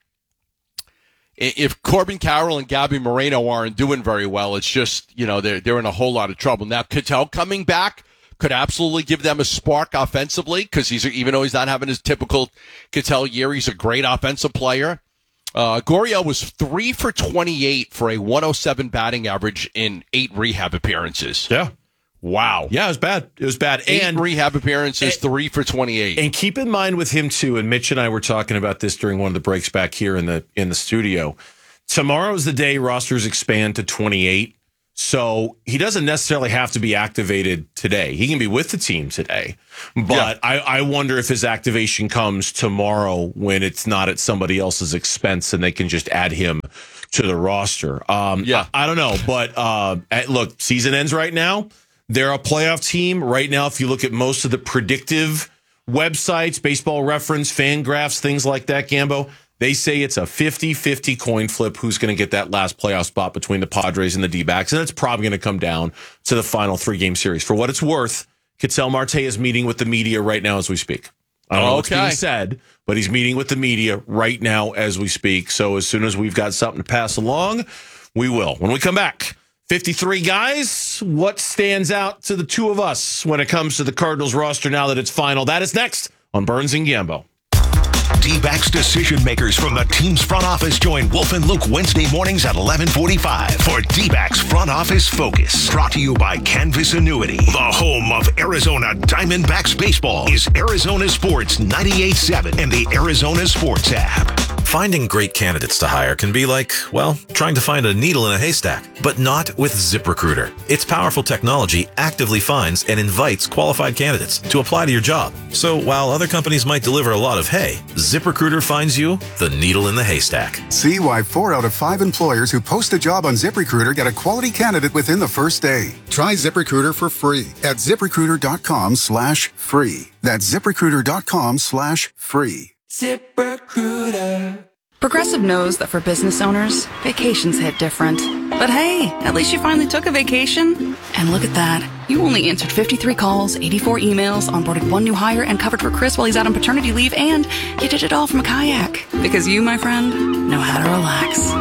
if Corbin Carroll and Gabby Moreno aren't doing very well, it's just, you know, they're, they're in a whole lot of trouble. Now, Ketel coming back could absolutely give them a spark offensively, because he's, even though he's not having his typical Ketel year, he's a great offensive player. Uh, Gurriel was three for twenty-eight for a one oh seven batting average in eight rehab appearances. Yeah. Wow. Yeah, it was bad. It was bad. Eight and rehab appearances, and, three for twenty-eight. And keep in mind with him too, and Mitch and I were talking about this during one of the breaks back here in the in the studio. Tomorrow's the day rosters expand to twenty-eight. So he doesn't necessarily have to be activated today. He can be with the team today. But yeah. I, I wonder if his activation comes tomorrow when it's not at somebody else's expense and they can just add him to the roster. Um, yeah. I, I don't know. But uh, at, look, season ends right now. They're a playoff team. Right now, if you look at most of the predictive websites, Baseball Reference, Fangraphs, things like that, Gambo, they say it's a fifty-fifty coin flip who's going to get that last playoff spot between the Padres and the D-backs, and it's probably going to come down to the final three-game series. For what it's worth, Ketel Marte is meeting with the media right now as we speak. I don't know what's being said, but he's meeting with the media right now as we speak. So as soon as we've got something to pass along, we will. When we come back, fifty-three guys, what stands out to the two of us when it comes to the Cardinals roster now that it's final? That is next on Burns and Gambo. D-backs decision makers from the team's front office join Wolf and Luke Wednesday mornings at eleven forty-five for D-backs Front Office Focus. Brought to you by Canvas Annuity. The home of Arizona Diamondbacks baseball is Arizona Sports ninety-eight point seven and the Arizona Sports app. Finding great candidates to hire can be like, well, trying to find a needle in a haystack, but not with ZipRecruiter. Its powerful technology actively finds and invites qualified candidates to apply to your job. So while other companies might deliver a lot of hay, ZipRecruiter finds you the needle in the haystack. See why four out of five employers who post a job on ZipRecruiter get a quality candidate within the first day. Try ZipRecruiter for free at ZipRecruiter.com slash free. That's ZipRecruiter.com slash free. ZipRecruiter. Progressive knows that for business owners, vacations hit different. But hey, at least you finally took a vacation. And look at that. You only answered fifty-three calls, eighty-four emails, onboarded one new hire, and covered for Chris while he's out on paternity leave, and you did it all from a kayak. Because you, my friend, know how to relax.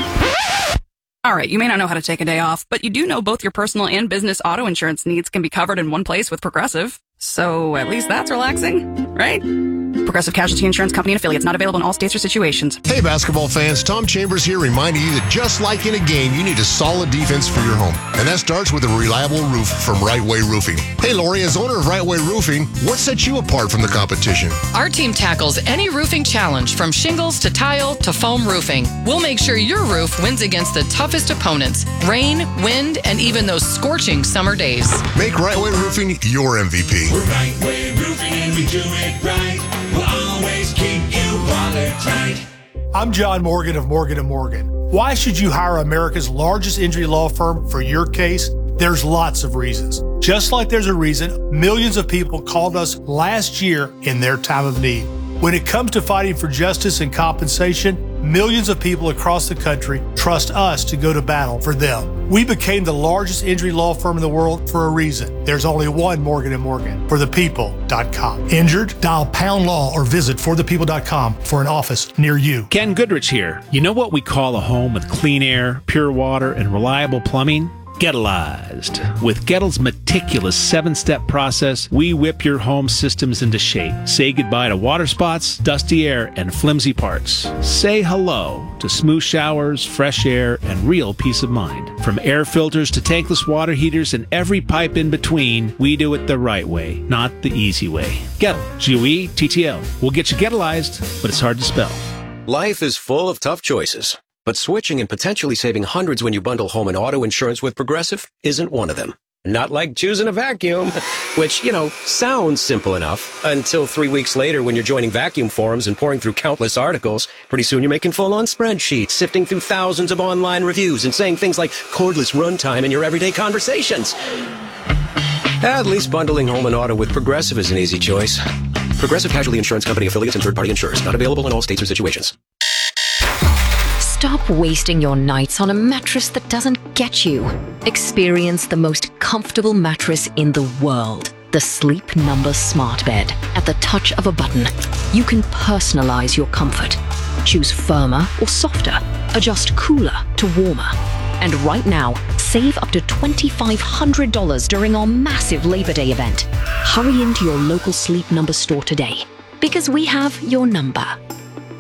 All right, you may not know how to take a day off, but you do know both your personal and business auto insurance needs can be covered in one place with Progressive. So at least that's relaxing, right? Progressive Casualty Insurance Company and affiliates, not available in all states or situations. Hey, basketball fans, Tom Chambers here reminding you that just like in a game, you need a solid defense for your home. And that starts with a reliable roof from Right Way Roofing. Hey, Lori, as owner of Right Way Roofing, what sets you apart from the competition? Our team tackles any roofing challenge, from shingles to tile to foam roofing. We'll make sure your roof wins against the toughest opponents, rain, wind, and even those scorching summer days. Make Right Way Roofing your M V P. We're Right Way Roofing and we do it right. We'll always keep you watertight. I'm John Morgan of Morgan and Morgan. Why should you hire America's largest injury law firm for your case? There's lots of reasons. Just like there's a reason millions of people called us last year in their time of need. When it comes to fighting for justice and compensation, millions of people across the country trust us to go to battle for them. We became the largest injury law firm in the world for a reason. There's only one Morgan and Morgan, for the people dot com. Injured? Dial pound law or visit for the people dot com for an office near you. Ken Goodrich here. You know what we call a home with clean air, pure water, and reliable plumbing? Gettleized. With Gettle's meticulous seven-step process, we whip your home systems into shape. Say goodbye to water spots, dusty air, and flimsy parts. Say hello to smooth showers, fresh air, and real peace of mind. From air filters to tankless water heaters and every pipe in between, we do it the right way, not the easy way. Gettle, G O E T T L. We'll get you Gettleized, but it's hard to spell. Life is full of tough choices. But switching and potentially saving hundreds when you bundle home and auto insurance with Progressive isn't one of them. Not like choosing a vacuum, which, you know, sounds simple enough until three weeks later when you're joining vacuum forums and pouring through countless articles. Pretty soon you're making full-on spreadsheets, sifting through thousands of online reviews and saying things like cordless runtime in your everyday conversations. At least bundling home and auto with Progressive is an easy choice. Progressive Casualty Insurance Company affiliates and third-party insurers. Not available in all states or situations. Stop wasting your nights on a mattress that doesn't get you. Experience the most comfortable mattress in the world. The Sleep Number Smart Bed. At the touch of a button, you can personalize your comfort. Choose firmer or softer. Adjust cooler to warmer. And right now, save up to two thousand five hundred dollars during our massive Labor Day event. Hurry into your local Sleep Number store today, because we have your number.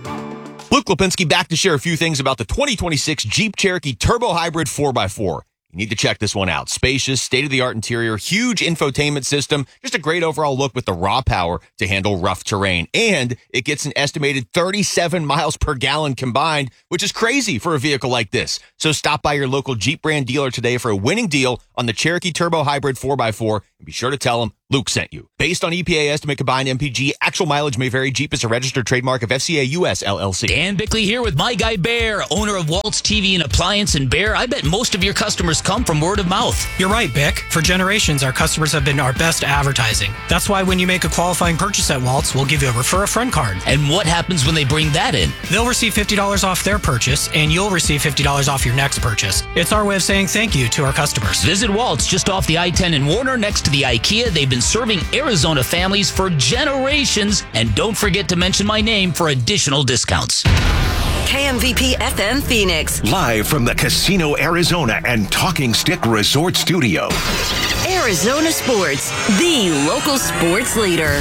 Luke Lipinski back to share a few things about the twenty twenty-six Jeep Cherokee Turbo Hybrid four by four. You need to check this one out. Spacious, state-of-the-art interior, huge infotainment system, just a great overall look with the raw power to handle rough terrain. And it gets an estimated thirty-seven miles per gallon combined, which is crazy for a vehicle like this. So stop by your local Jeep brand dealer today for a winning deal on the Cherokee Turbo Hybrid four by four, and be sure to tell them Luke sent you. Based on E P A estimate combined M P G, actual mileage may vary. Jeep is a registered trademark of F C A U S L L C. Dan Bickley here with my guy Bear, owner of Waltz T V and Appliance. And Bear, I bet most of your customers come from word of mouth. You're right, Bick. For generations, our customers have been our best advertising. That's why when you make a qualifying purchase at Waltz, we'll give you a refer a friend card. And what happens when they bring that in? They'll receive fifty dollars off their purchase, and you'll receive fifty dollars off your next purchase. It's our way of saying thank you to our customers. Visit Waltz just off the I ten in Warner next to the IKEA. They've been serving Arizona families for generations. And don't forget to mention my name for additional discounts. K M V P F M Phoenix. Live from the Casino Arizona and Talking Stick Resort Studio. Arizona Sports, the local sports leader.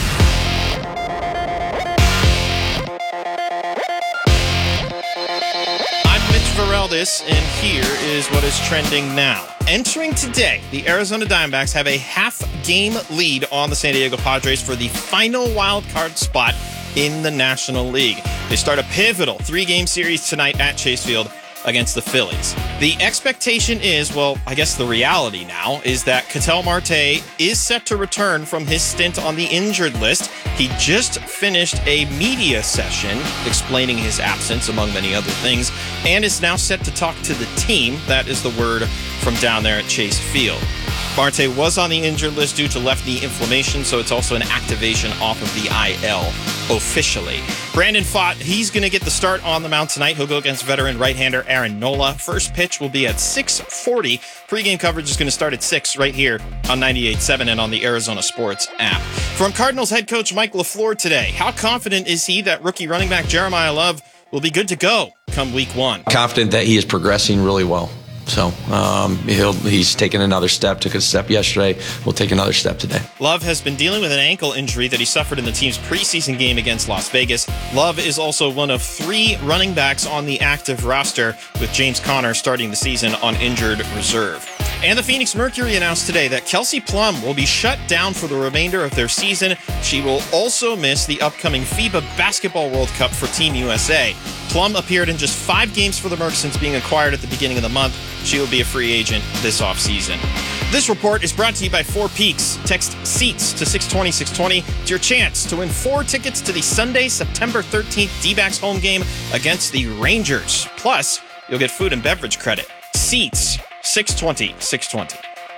I'm Mitch Vareldis, and here is what is trending now. Entering today, the Arizona Diamondbacks have a half-game lead on the San Diego Padres for the final wild card spot in the National League. They start a pivotal three-game series tonight at Chase Field against the Phillies. The expectation is, well, I guess the reality now, is that Ketel Marte is set to return from his stint on the injured list. He just finished a media session explaining his absence, among many other things, and is now set to talk to the team. That is the word from down there at Chase Field. Marte was on the injured list due to left knee inflammation, so it's also an activation off of the I L officially. Brandon Pfaadt, he's going to get the start on the mound tonight. He'll go against veteran right-hander Aaron Nola. First pitch will be at six forty. Pre-game coverage is going to start at six right here on ninety-eight point seven and on the Arizona Sports app. From Cardinals head coach Mike LaFleur today, how confident is he that rookie running back Jeremiah Love will be good to go come week one? Confident that he is progressing really well. So um, he'll he's taken another step, took a step yesterday, will take another step today. Love has been dealing with an ankle injury that he suffered in the team's preseason game against Las Vegas. Love is also one of three running backs on the active roster, with James Conner starting the season on injured reserve. And the Phoenix Mercury announced today that Kelsey Plum will be shut down for the remainder of their season. She will also miss the upcoming FIBA Basketball World Cup for Team U S A. Plum appeared in just five games for the Mercs since being acquired at the beginning of the month. She will be a free agent this offseason. This report is brought to you by Four Peaks. Text SEATS to six twenty, six twenty. It's your chance to win four tickets to the Sunday, September thirteenth D-backs home game against the Rangers. Plus, you'll get food and beverage credit. SEATS, six twenty, six twenty.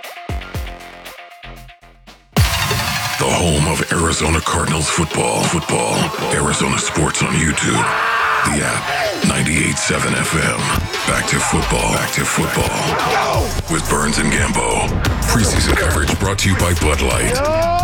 The home of Arizona Cardinals football. Football. Arizona Sports on YouTube. The app, ninety-eight point seven F M. Back to football. Back to football. With Burns and Gambo. Preseason coverage brought to you by Bud Light.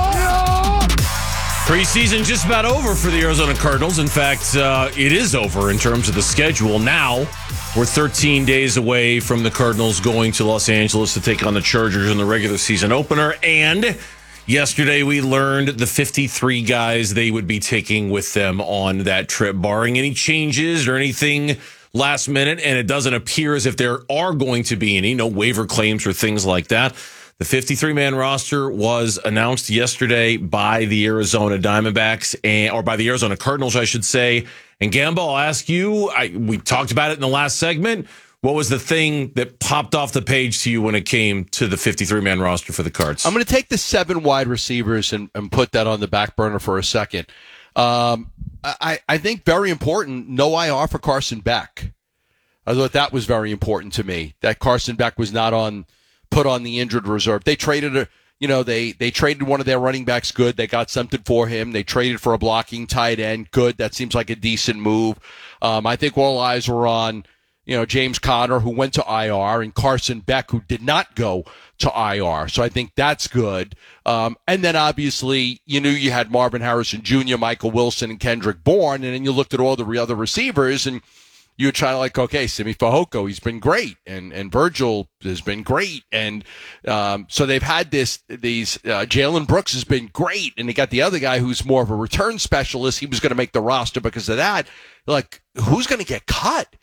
Preseason just about over for the Arizona Cardinals. In fact, uh, it is over in terms of the schedule. Now, we're thirteen days away from the Cardinals going to Los Angeles to take on the Chargers in the regular season opener. And yesterday, we learned the fifty-three guys they would be taking with them on that trip, barring any changes or anything last minute. And it doesn't appear as if there are going to be any, no waiver claims or things like that. The fifty-three man roster was announced yesterday by the Arizona Diamondbacks, and, or by the Arizona Cardinals, I should say. And Gambo, I'll ask you, I, we talked about it in the last segment. What was the thing that popped off the page to you when it came to the fifty-three man roster for the Cards? I'm going to take the seven wide receivers and, and put that on the back burner for a second. Um, I, I think very important, no I R for Carson Beck. I thought that was very important to me, that Carson Beck was not on put on the injured reserve. They traded a, you know, they, they traded one of their running backs, good. They got something for him. They traded for a blocking tight end, good. That seems like a decent move. Um, I think all eyes were on, you know, James Conner, who went to I R, and Carson Beck, who did not go to I R. So I think that's good. Um, and then obviously you knew you had Marvin Harrison Junior, Michael Wilson, and Kendrick Bourne. And then you looked at all the re- other receivers and you would try to like, okay, Simi Fehoko, he's been great. And, and Virgil has been great. And, um, so they've had this, these, uh, Jalen Brooks has been great. And they got the other guy who's more of a return specialist. He was going to make the roster because of that. Like, who's going to get cut?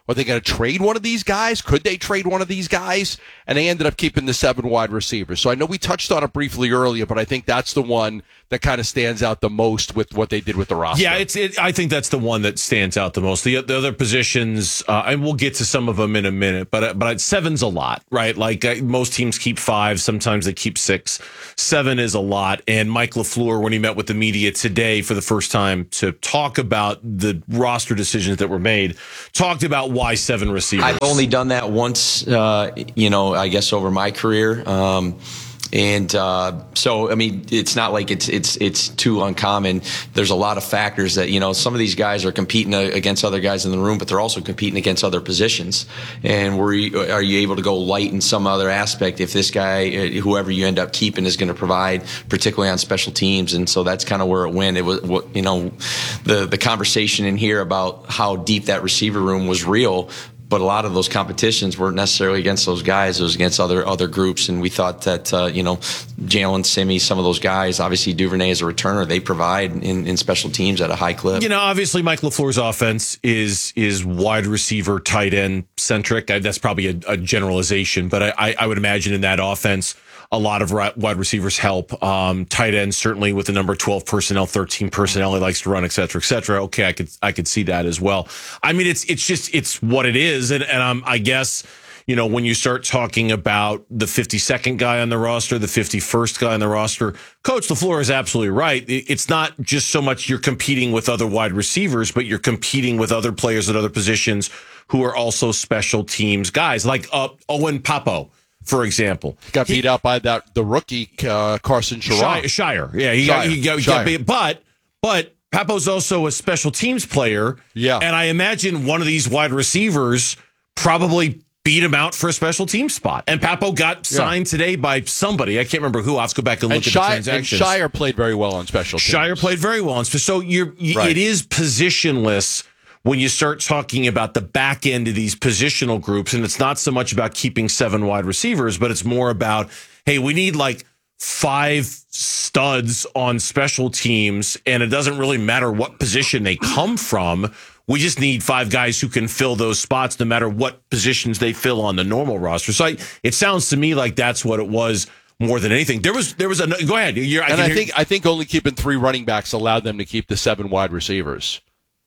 Are they going to trade one of these guys? Could they trade one of these guys? And they ended up keeping the seven wide receivers. So I know we touched on it briefly earlier, but I think that's the one that kind of stands out the most with what they did with the roster. Yeah, it's. It, I think that's the one that stands out the most. The, the other positions, uh, and we'll get to some of them in a minute, but but seven's a lot, right? Like uh, most teams keep five, sometimes they keep six. Seven is a lot. And Mike LaFleur, when he met with the media today for the first time to talk about the roster decisions that were made, talked about why seven receivers. I've only done that once, uh, you know, I guess over my career. Um, And uh, so, I mean, it's not like it's it's it's too uncommon. There's a lot of factors that, you know, some of these guys are competing against other guys in the room, but they're also competing against other positions. And were you, are you able to go light in some other aspect if this guy, whoever you end up keeping, is going to provide, particularly on special teams? And so that's kind of where it went. It was, you know, the the conversation in here about how deep that receiver room was real. But a lot of those competitions weren't necessarily against those guys. It was against other other groups. And we thought that, uh, you know, Jalen, Simi, some of those guys, obviously Duvernay as a returner, they provide in, in special teams at a high clip. You know, obviously Mike LaFleur's offense is is wide receiver, tight end centric. I, that's probably a, a generalization, but I, I would imagine in that offense, a lot of wide receivers help. Um, tight ends, certainly with the number twelve personnel, thirteen personnel, he likes to run, et cetera, et cetera. Okay, I could I could see that as well. I mean, it's it's just it's what it is, and and um, I guess, you know, when you start talking about the fifty-second guy on the roster, the fifty-first guy on the roster, Coach LaFleur is absolutely right. It's not just so much you're competing with other wide receivers, but you're competing with other players at other positions who are also special teams guys, like uh, Owen Papo, for example. Got beat he, out by that the rookie uh, Carson Shire. Shire, yeah, he Shire. got he got, he got beat, but but Papo's also a special teams player. Yeah, and I imagine one of these wide receivers probably beat him out for a special team spot. And Papo got signed yeah. today by somebody. I can't remember who. I'll have to go back and look and at Shire, the transactions. And Shire played very well on special teams. Shire played very well on special. So you're right. It is positionless when you start talking about the back end of these positional groups, and it's not so much about keeping seven wide receivers, but it's more about, hey, we need like five studs on special teams, and it doesn't really matter what position they come from. We just need five guys who can fill those spots no matter what positions they fill on the normal roster. So I, it sounds to me like that's what it was more than anything. There was there was a go ahead. You're, I and I hear, think I think only keeping three running backs allowed them to keep the seven wide receivers.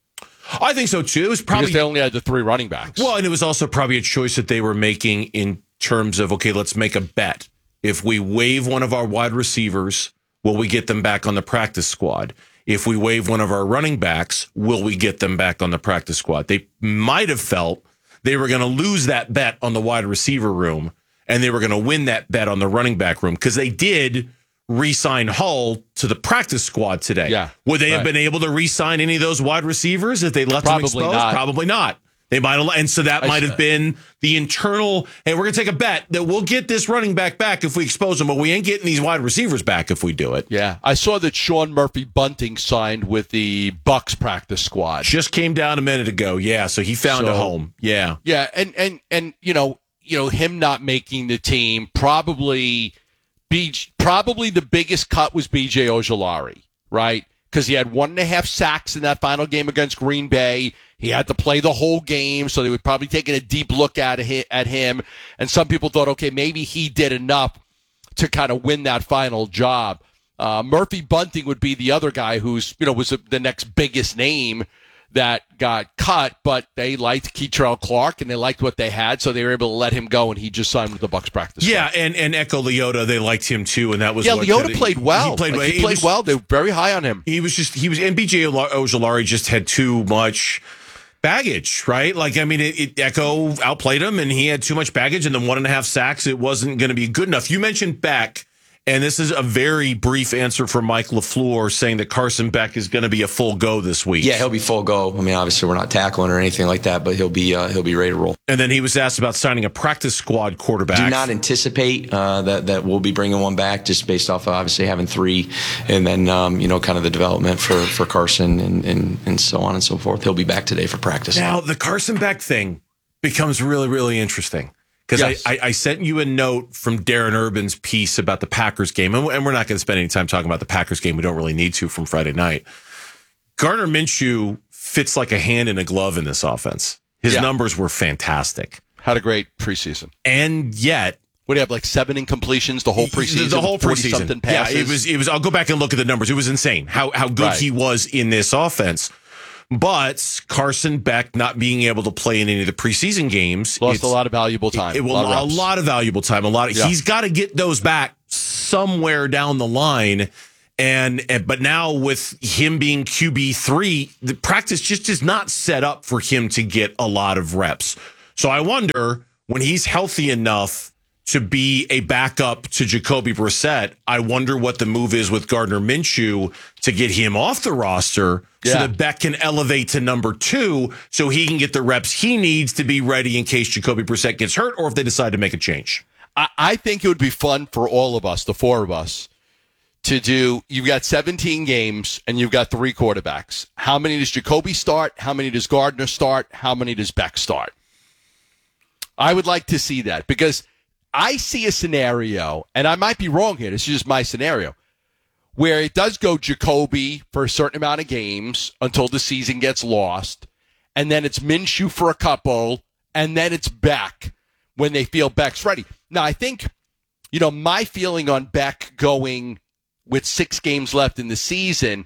I think so too. It was probably because they only had the three running backs. Well, and it was also probably a choice that they were making in terms of, okay, let's make a bet. If we waive one of our wide receivers, will we get them back on the practice squad? If we waive one of our running backs, will we get them back on the practice squad? They might have felt they were going to lose that bet on the wide receiver room, and they were going to win that bet on the running back room, because they did re-sign Hull to the practice squad today. Yeah, would they right. have been able to re-sign any of those wide receivers if they left Probably them exposed? not. Probably not. They might have, and so that I might have said. been the internal, hey, we're going to take a bet that we'll get this running back back if we expose him, but we ain't getting these wide receivers back if we do it. Yeah. I saw that Sean Murphy Bunting signed with the Bucks practice squad. Just came down a minute ago. Yeah, so he found So- a home. Yeah. Yeah, and and and you know, you know, him not making the team, probably B, probably the biggest cut was B J Ojolari, right? Because he had one and a half sacks in that final game against Green Bay. He had to play the whole game, so they were probably taking a deep look at hi- at him. And some people thought, okay, maybe he did enough to kind of win that final job. Uh, Murphy Bunting would be the other guy who's, you know, was the next biggest name that got cut, but they liked Keitrell Clark and they liked what they had, so they were able to let him go, and he just signed with the Bucks practice. Yeah, and, and Echo Leota, they liked him too, and that was yeah. what Leota kinda- played well. He played, Like, well. he He played was- well. They were very high on him. He was just he was, and B J Ojolari just had too much baggage, right? Like, I mean, it, it Echo outplayed him, and he had too much baggage, and then one and a half sacks. It wasn't going to be good enough. You mentioned Beck. And this is a very brief answer from Mike LaFleur saying that Carson Beck is going to be a full go this week. Yeah, he'll be full go. I mean, obviously we're not tackling or anything like that, but he'll be uh, he'll be ready to roll. And then he was asked about signing a practice squad quarterback. Do not anticipate uh, that that we'll be bringing one back, just based off of obviously having three, and then um, you know, kind of the development for for Carson and, and and so on and so forth. He'll be back today for practice. Now the Carson Beck thing becomes really, really interesting. Because Yes. I, I, I sent you a note from Darren Urban's piece about the Packers game, and, and we're not going to spend any time talking about the Packers game. We don't really need to from Friday night. Gardner Minshew fits like a hand in a glove in this offense. His Yeah. numbers were fantastic. Had a great preseason. And yet, what do you have, like seven incompletions the whole preseason? The, the whole preseason. Something Yeah, passes? it was. It was. I'll go back and look at the numbers. It was insane how how good Right. he was in this offense. But Carson Beck not being able to play in any of the preseason games Lost a lot of valuable time. It, it will a, lot a of lot of valuable time. A lot. Of, Yeah. He's got to get those back somewhere down the line. And, and but now with him being Q B three, the practice just is not set up for him to get a lot of reps. So I wonder when he's healthy enough to be a backup to Jacoby Brissett, I wonder what the move is with Gardner Minshew to get him off the roster so Yeah. that Beck can elevate to number two so he can get the reps he needs to be ready in case Jacoby Brissett gets hurt or if they decide to make a change. I, I think it would be fun for all of us, the four of us, to do. You've got seventeen games and you've got three quarterbacks. How many does Jacoby start? How many does Gardner start? How many does Beck start? I would like to see that because I see a scenario, and I might be wrong here. This is just my scenario, where it does go Jacoby for a certain amount of games until the season gets lost, and then it's Minshew for a couple, and then it's Beck when they feel Beck's ready. Now, I think, you know, my feeling on Beck going with six games left in the season,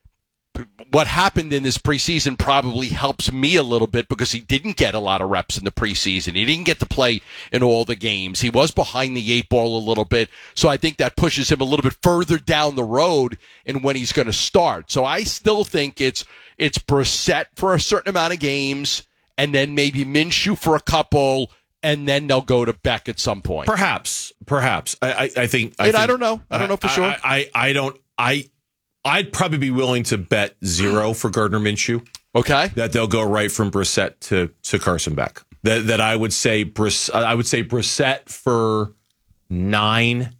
what happened in this preseason probably helps me a little bit because he didn't get a lot of reps in the preseason. He didn't get to play in all the games. He was behind the eight ball a little bit. So I think that pushes him a little bit further down the road in when he's going to start. So I still think it's it's Brissett for a certain amount of games and then maybe Minshew for a couple, and then they'll go to Beck at some point. Perhaps, perhaps. I, I, I think. I, And think, I don't know. I don't know for I, sure. I, I, I don't. I. I'd probably be willing to bet zero for Gardner Minshew. Okay, that they'll go right from Brissett to to Carson Beck. That that I would say Briss. I would say Brissett for nine,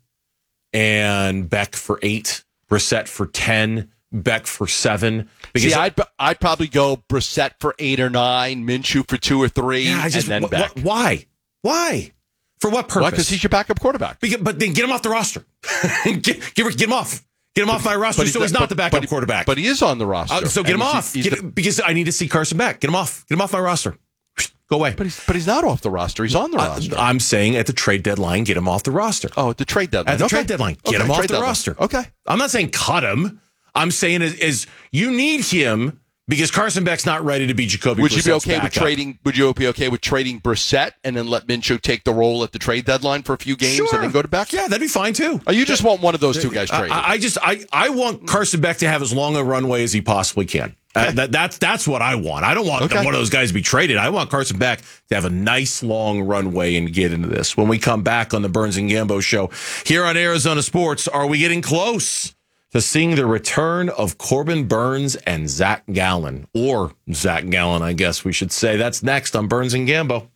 and Beck for eight. Brissett for ten. Beck for seven. See, I'd, I'd probably go Brissett for eight or nine, Minshew for two or three, Yeah, I just, and then wh- Beck. wh- why? Why? For what purpose? Why? Because he's your backup quarterback. Because, but then get him off the roster. get, get, get him off. Get him off my roster. But so he's not but- the backup but he- quarterback. But he is on the roster. Uh, so get And him he's- off. he's Get- the- because I need to see Carson Beck. Get him off. Get him off my roster. Go away. But he's but he's not off the roster. He's on the roster. I'm saying at the trade deadline, get him off the roster. Oh, at the trade deadline. At the Okay. trade deadline, get Okay, him off trade the deadline. roster. Okay. I'm not saying cut him. I'm saying is, is you need him because Carson Beck's not ready to be Jacoby Would you be Brissett's okay with backup. trading? Would you be okay with trading Brissett and then let Minshew take the role at the trade deadline for a few games Sure. and then go to Beck? Yeah, that'd be fine too. Oh, you just want one of those two guys traded. I, I just I, I want Carson Beck to have as long a runway as he possibly can. Uh, that, that's that's what I want. I don't want Okay. one of those guys to be traded. I want Carson Beck to have a nice long runway and get into this. When we come back on the Burns and Gambo show here on Arizona Sports, are we getting close to seeing the return of Corbin Burns and Zach Gallen? Or Zach Gallen, I guess we should say. That's next on Burns and Gambo.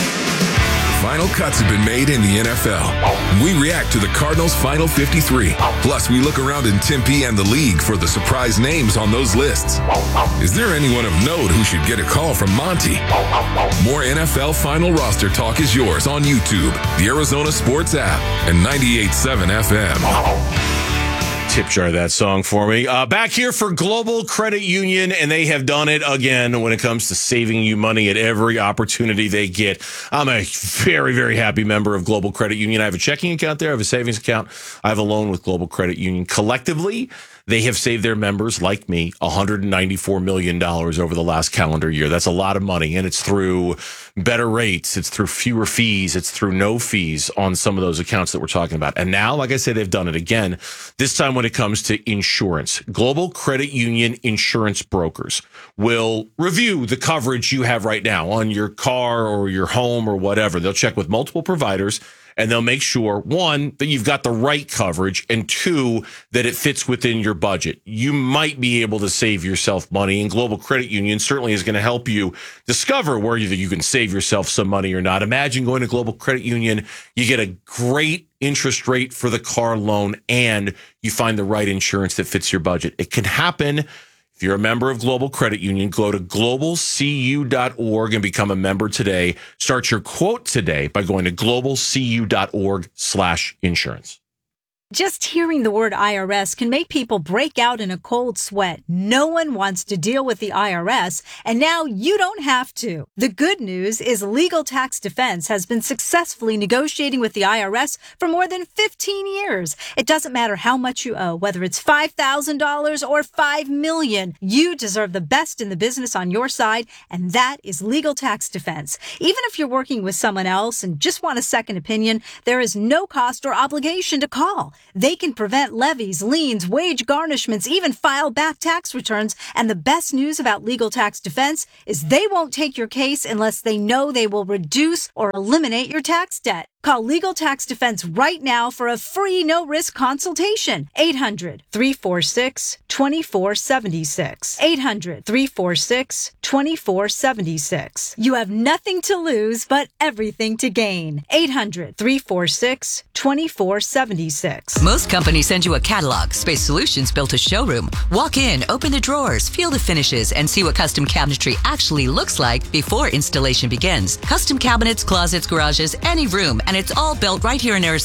Final cuts have been made in the N F L. We react to the Cardinals' Final fifty-three. Plus, we look around in Tempe and the league for the surprise names on those lists. Is there anyone of note who should get a call from Monty? More N F L Final Roster talk is yours on YouTube, the Arizona Sports app, and ninety-eight point seven F M. Tip jar that song for me. Uh, back here for Global Credit Union, and they have done it again when it comes to saving you money at every opportunity they get. I'm a very, very happy member of Global Credit Union. I have a checking account there. I have a savings account. I have a loan with Global Credit Union. Collectively, they have saved their members, like me, one hundred ninety-four million dollars over the last calendar year. That's a lot of money, and it's through better rates. It's through fewer fees. It's through no fees on some of those accounts that we're talking about. And now, like I said, they've done it again, this time when it comes to insurance. Global Credit Union insurance brokers will review the coverage you have right now on your car or your home or whatever. They'll check with multiple providers, and they'll make sure, one, that you've got the right coverage, and two, that it fits within your budget. You might be able to save yourself money, and Global Credit Union certainly is going to help you discover where you, you can save yourself some money or not. Imagine going to Global Credit Union. You get a great interest rate for the car loan, and you find the right insurance that fits your budget. It can happen. If you're a member of Global Credit Union, go to global c u dot org and become a member today. Start your quote today by going to global c u dot org slash insurance. Just hearing the word I R S can make people break out in a cold sweat. No one wants to deal with the I R S, and now you don't have to. The good news is Legal Tax Defense has been successfully negotiating with the I R S for more than fifteen years. It doesn't matter how much you owe, whether it's five thousand dollars or five million dollars. You deserve the best in the business on your side, and that is Legal Tax Defense. Even if you're working with someone else and just want a second opinion, there is no cost or obligation to call. They can prevent levies, liens, wage garnishments, even file back tax returns. And the best news about Legal Tax Defense is they won't take your case unless they know they will reduce or eliminate your tax debt. Call Legal Tax Defense right now for a free no-risk consultation. eight hundred, three four six, two four seven six. eight hundred, three four six, two four seven six. You have nothing to lose but everything to gain. eight hundred, three four six, two four seven six. Most companies send you a catalog. Space Solutions built a showroom. Walk in, open the drawers, feel the finishes, and see what custom cabinetry actually looks like before installation begins. Custom cabinets, closets, garages, any room, and it's all built right here in Arizona.